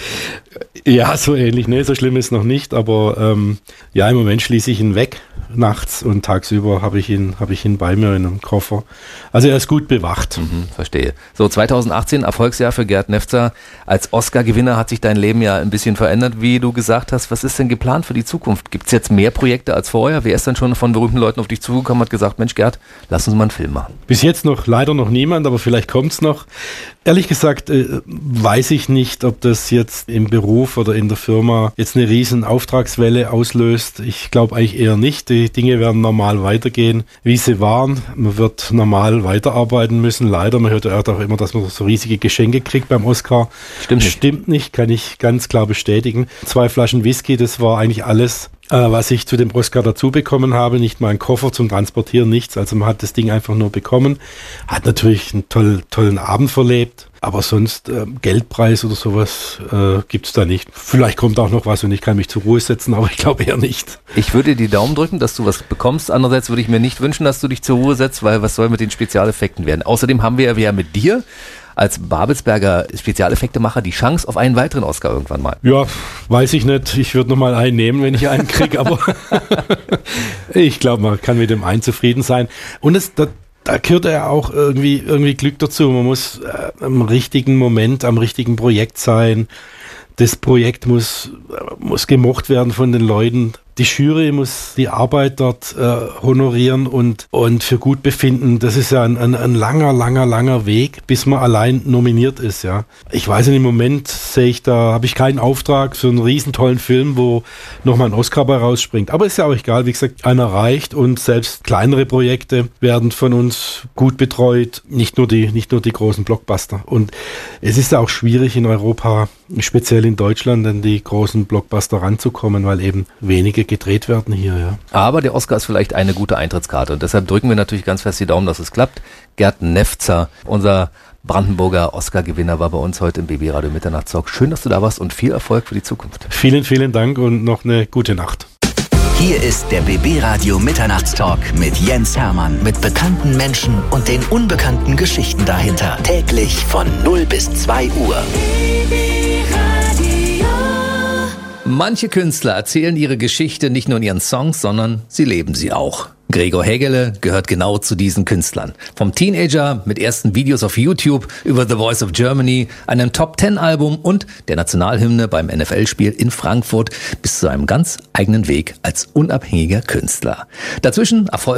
Ja, so ähnlich. Nee, so schlimm ist noch nicht, aber ja, im Moment schließe ich ihn weg nachts und tagsüber habe ich ihn bei mir in einem Koffer. Also er ist gut bewacht. Verstehe. So, 2018, Erfolgsjahr für Gerd Nefzer. Als Oscar-Gewinner hat sich dein Leben ja ein bisschen verändert, wie du gesagt hast. Was ist denn geplant für die Zukunft? Gibt es jetzt mehr Projekte als vorher? Wer ist denn schon von berühmten Leuten auf dich zugekommen und hat gesagt, Mensch Gerd, lass uns mal einen Film machen? Bis jetzt noch leider noch niemand, aber vielleicht kommt's noch. Ehrlich gesagt weiß ich nicht, ob das jetzt im Beruf oder in der Firma jetzt eine riesen Auftragswelle auslöst. Ich glaube eigentlich eher nicht. Die Dinge werden normal weitergehen, wie sie waren. Man wird normal weiterarbeiten müssen. Leider, man hört ja auch immer, dass man so riesige Geschenke kriegt beim Oscar. Stimmt nicht, kann ich ganz klar bestätigen. 2 Flaschen Whisky, das war eigentlich alles, was ich zu dem Oscar dazu bekommen habe. Nicht mal ein Koffer zum Transportieren, nichts. Also man hat das Ding einfach nur bekommen. Hat natürlich einen tollen Abend verlebt. Aber sonst Geldpreis oder sowas gibt's da nicht. Vielleicht kommt auch noch was und ich kann mich zur Ruhe setzen, aber ich glaube eher nicht. Ich würde dir die Daumen drücken, dass du was bekommst. Andererseits würde ich mir nicht wünschen, dass du dich zur Ruhe setzt, weil was soll mit den Spezialeffekten werden? Außerdem haben wir ja mit dir als Babelsberger Spezialeffektemacher die Chance auf einen weiteren Oscar irgendwann mal. Ja, weiß ich nicht. Ich würde noch mal einen nehmen, wenn ich einen kriege, aber ich glaube, man kann mit dem einen zufrieden sein. Und da gehört ja auch irgendwie Glück dazu. Man muss am richtigen Moment, am richtigen Projekt sein. Das Projekt muss gemocht werden von den Leuten. Die Jury muss die Arbeit dort honorieren und für gut befinden. Das ist ja ein langer Weg, bis man allein nominiert ist. Ja, ich weiß nicht, im Moment habe ich keinen Auftrag für einen riesen tollen Film, wo nochmal ein Oscar bei rausspringt. Aber ist ja auch egal, wie gesagt, einer reicht und selbst kleinere Projekte werden von uns gut betreut, nicht nur die großen Blockbuster. Und es ist ja auch schwierig in Europa, speziell in Deutschland, an die großen Blockbuster ranzukommen, weil eben wenige gedreht werden hier, ja. Aber der Oscar ist vielleicht eine gute Eintrittskarte und deshalb drücken wir natürlich ganz fest die Daumen, dass es klappt. Gerd Nefzer, unser Brandenburger Oscar-Gewinner, war bei uns heute im BB Radio Mitternachtstalk. Schön, dass du da warst und viel Erfolg für die Zukunft. Vielen, vielen Dank und noch eine gute Nacht. Hier ist der BB Radio Mitternachtstalk mit Jens Hermann. Mit bekannten Menschen und den unbekannten Geschichten dahinter. Täglich von 0 bis 2 Uhr. Manche Künstler erzählen ihre Geschichte nicht nur in ihren Songs, sondern sie leben sie auch. Gregor Hägele gehört genau zu diesen Künstlern. Vom Teenager mit ersten Videos auf YouTube über The Voice of Germany, einem Top-10-Album und der Nationalhymne beim NFL-Spiel in Frankfurt bis zu einem ganz eigenen Weg als unabhängiger Künstler. Dazwischen Erfolge,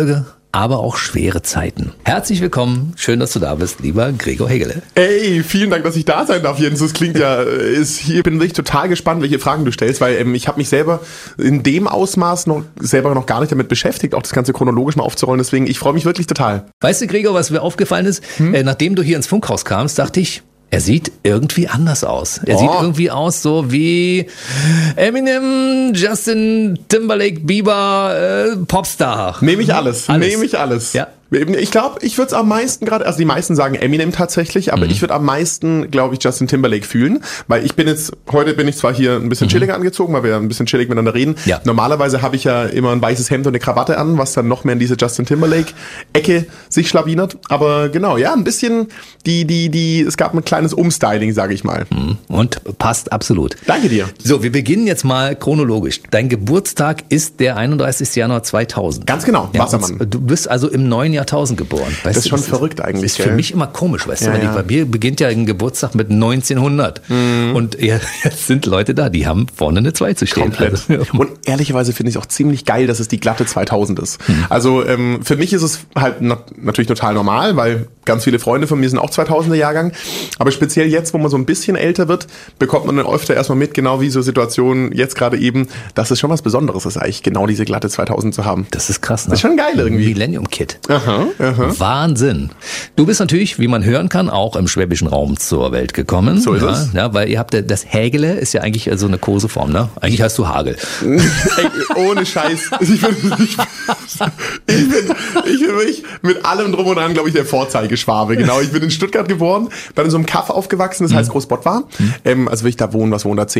aber auch schwere Zeiten. Herzlich willkommen, schön, dass du da bist, lieber Gregor Hegele. Ey, vielen Dank, dass ich da sein darf, Jens. Das klingt ja, ich bin wirklich total gespannt, welche Fragen du stellst, weil ich habe mich selber in dem Ausmaß noch gar nicht damit beschäftigt, auch das Ganze chronologisch mal aufzurollen. Deswegen, ich freue mich wirklich total. Weißt du, Gregor, was mir aufgefallen ist? Nachdem du hier ins Funkhaus kamst, dachte ich, er sieht irgendwie anders aus. Er sieht irgendwie aus so wie Eminem, Justin Timberlake, Bieber, Popstar. Nehme ich alles. Ja. Ich glaube, ich würde es am meisten gerade, also die meisten sagen Eminem tatsächlich, aber ich würde am meisten, glaube ich, Justin Timberlake fühlen, weil heute bin ich zwar hier ein bisschen chilliger angezogen, weil wir ein bisschen chillig miteinander reden. Ja. Normalerweise habe ich ja immer ein weißes Hemd und eine Krawatte an, was dann noch mehr in diese Justin Timberlake-Ecke sich schlawinert. Aber genau, ja, ein bisschen es gab ein kleines Umstyling, sage ich mal. Und passt absolut. Danke dir. So, wir beginnen jetzt mal chronologisch. Dein Geburtstag ist der 31. Januar 2000. Ganz genau, Wassermann. Du bist also im neuen Jahrtausend geboren. Das ist schon verrückt eigentlich. Das ist für mich immer komisch, weißt du, bei mir beginnt ja ein Geburtstag mit 1900 und jetzt sind Leute da, die haben vorne eine 2 zu stehen. Komplett. Also. Und ehrlicherweise finde ich es auch ziemlich geil, dass es die glatte 2000 ist. Also für mich ist es halt natürlich total normal, weil ganz viele Freunde von mir sind auch 2000er Jahrgang, aber speziell jetzt, wo man so ein bisschen älter wird, bekommt man dann öfter erstmal mit, genau wie so Situationen jetzt gerade eben, dass es schon was Besonderes ist eigentlich, genau diese glatte 2000 zu haben. Das ist krass, ne? Das ist schon geil irgendwie. Millennium Kid. Wahnsinn. Du bist natürlich, wie man hören kann, auch im schwäbischen Raum zur Welt gekommen. So ist es. Ja, weil ihr habt das Hägele ist ja eigentlich so eine Koseform, ne? Eigentlich heißt du Hagel. Ey, ohne Scheiß. Ich bin wirklich mit allem drum und dran, glaube ich, der Vorzeigeschwabe. Genau, ich bin in Stuttgart geboren, bin in so einem Kaff aufgewachsen, das heißt Großbottwar. Also will ich da wohnen, was wohnt da?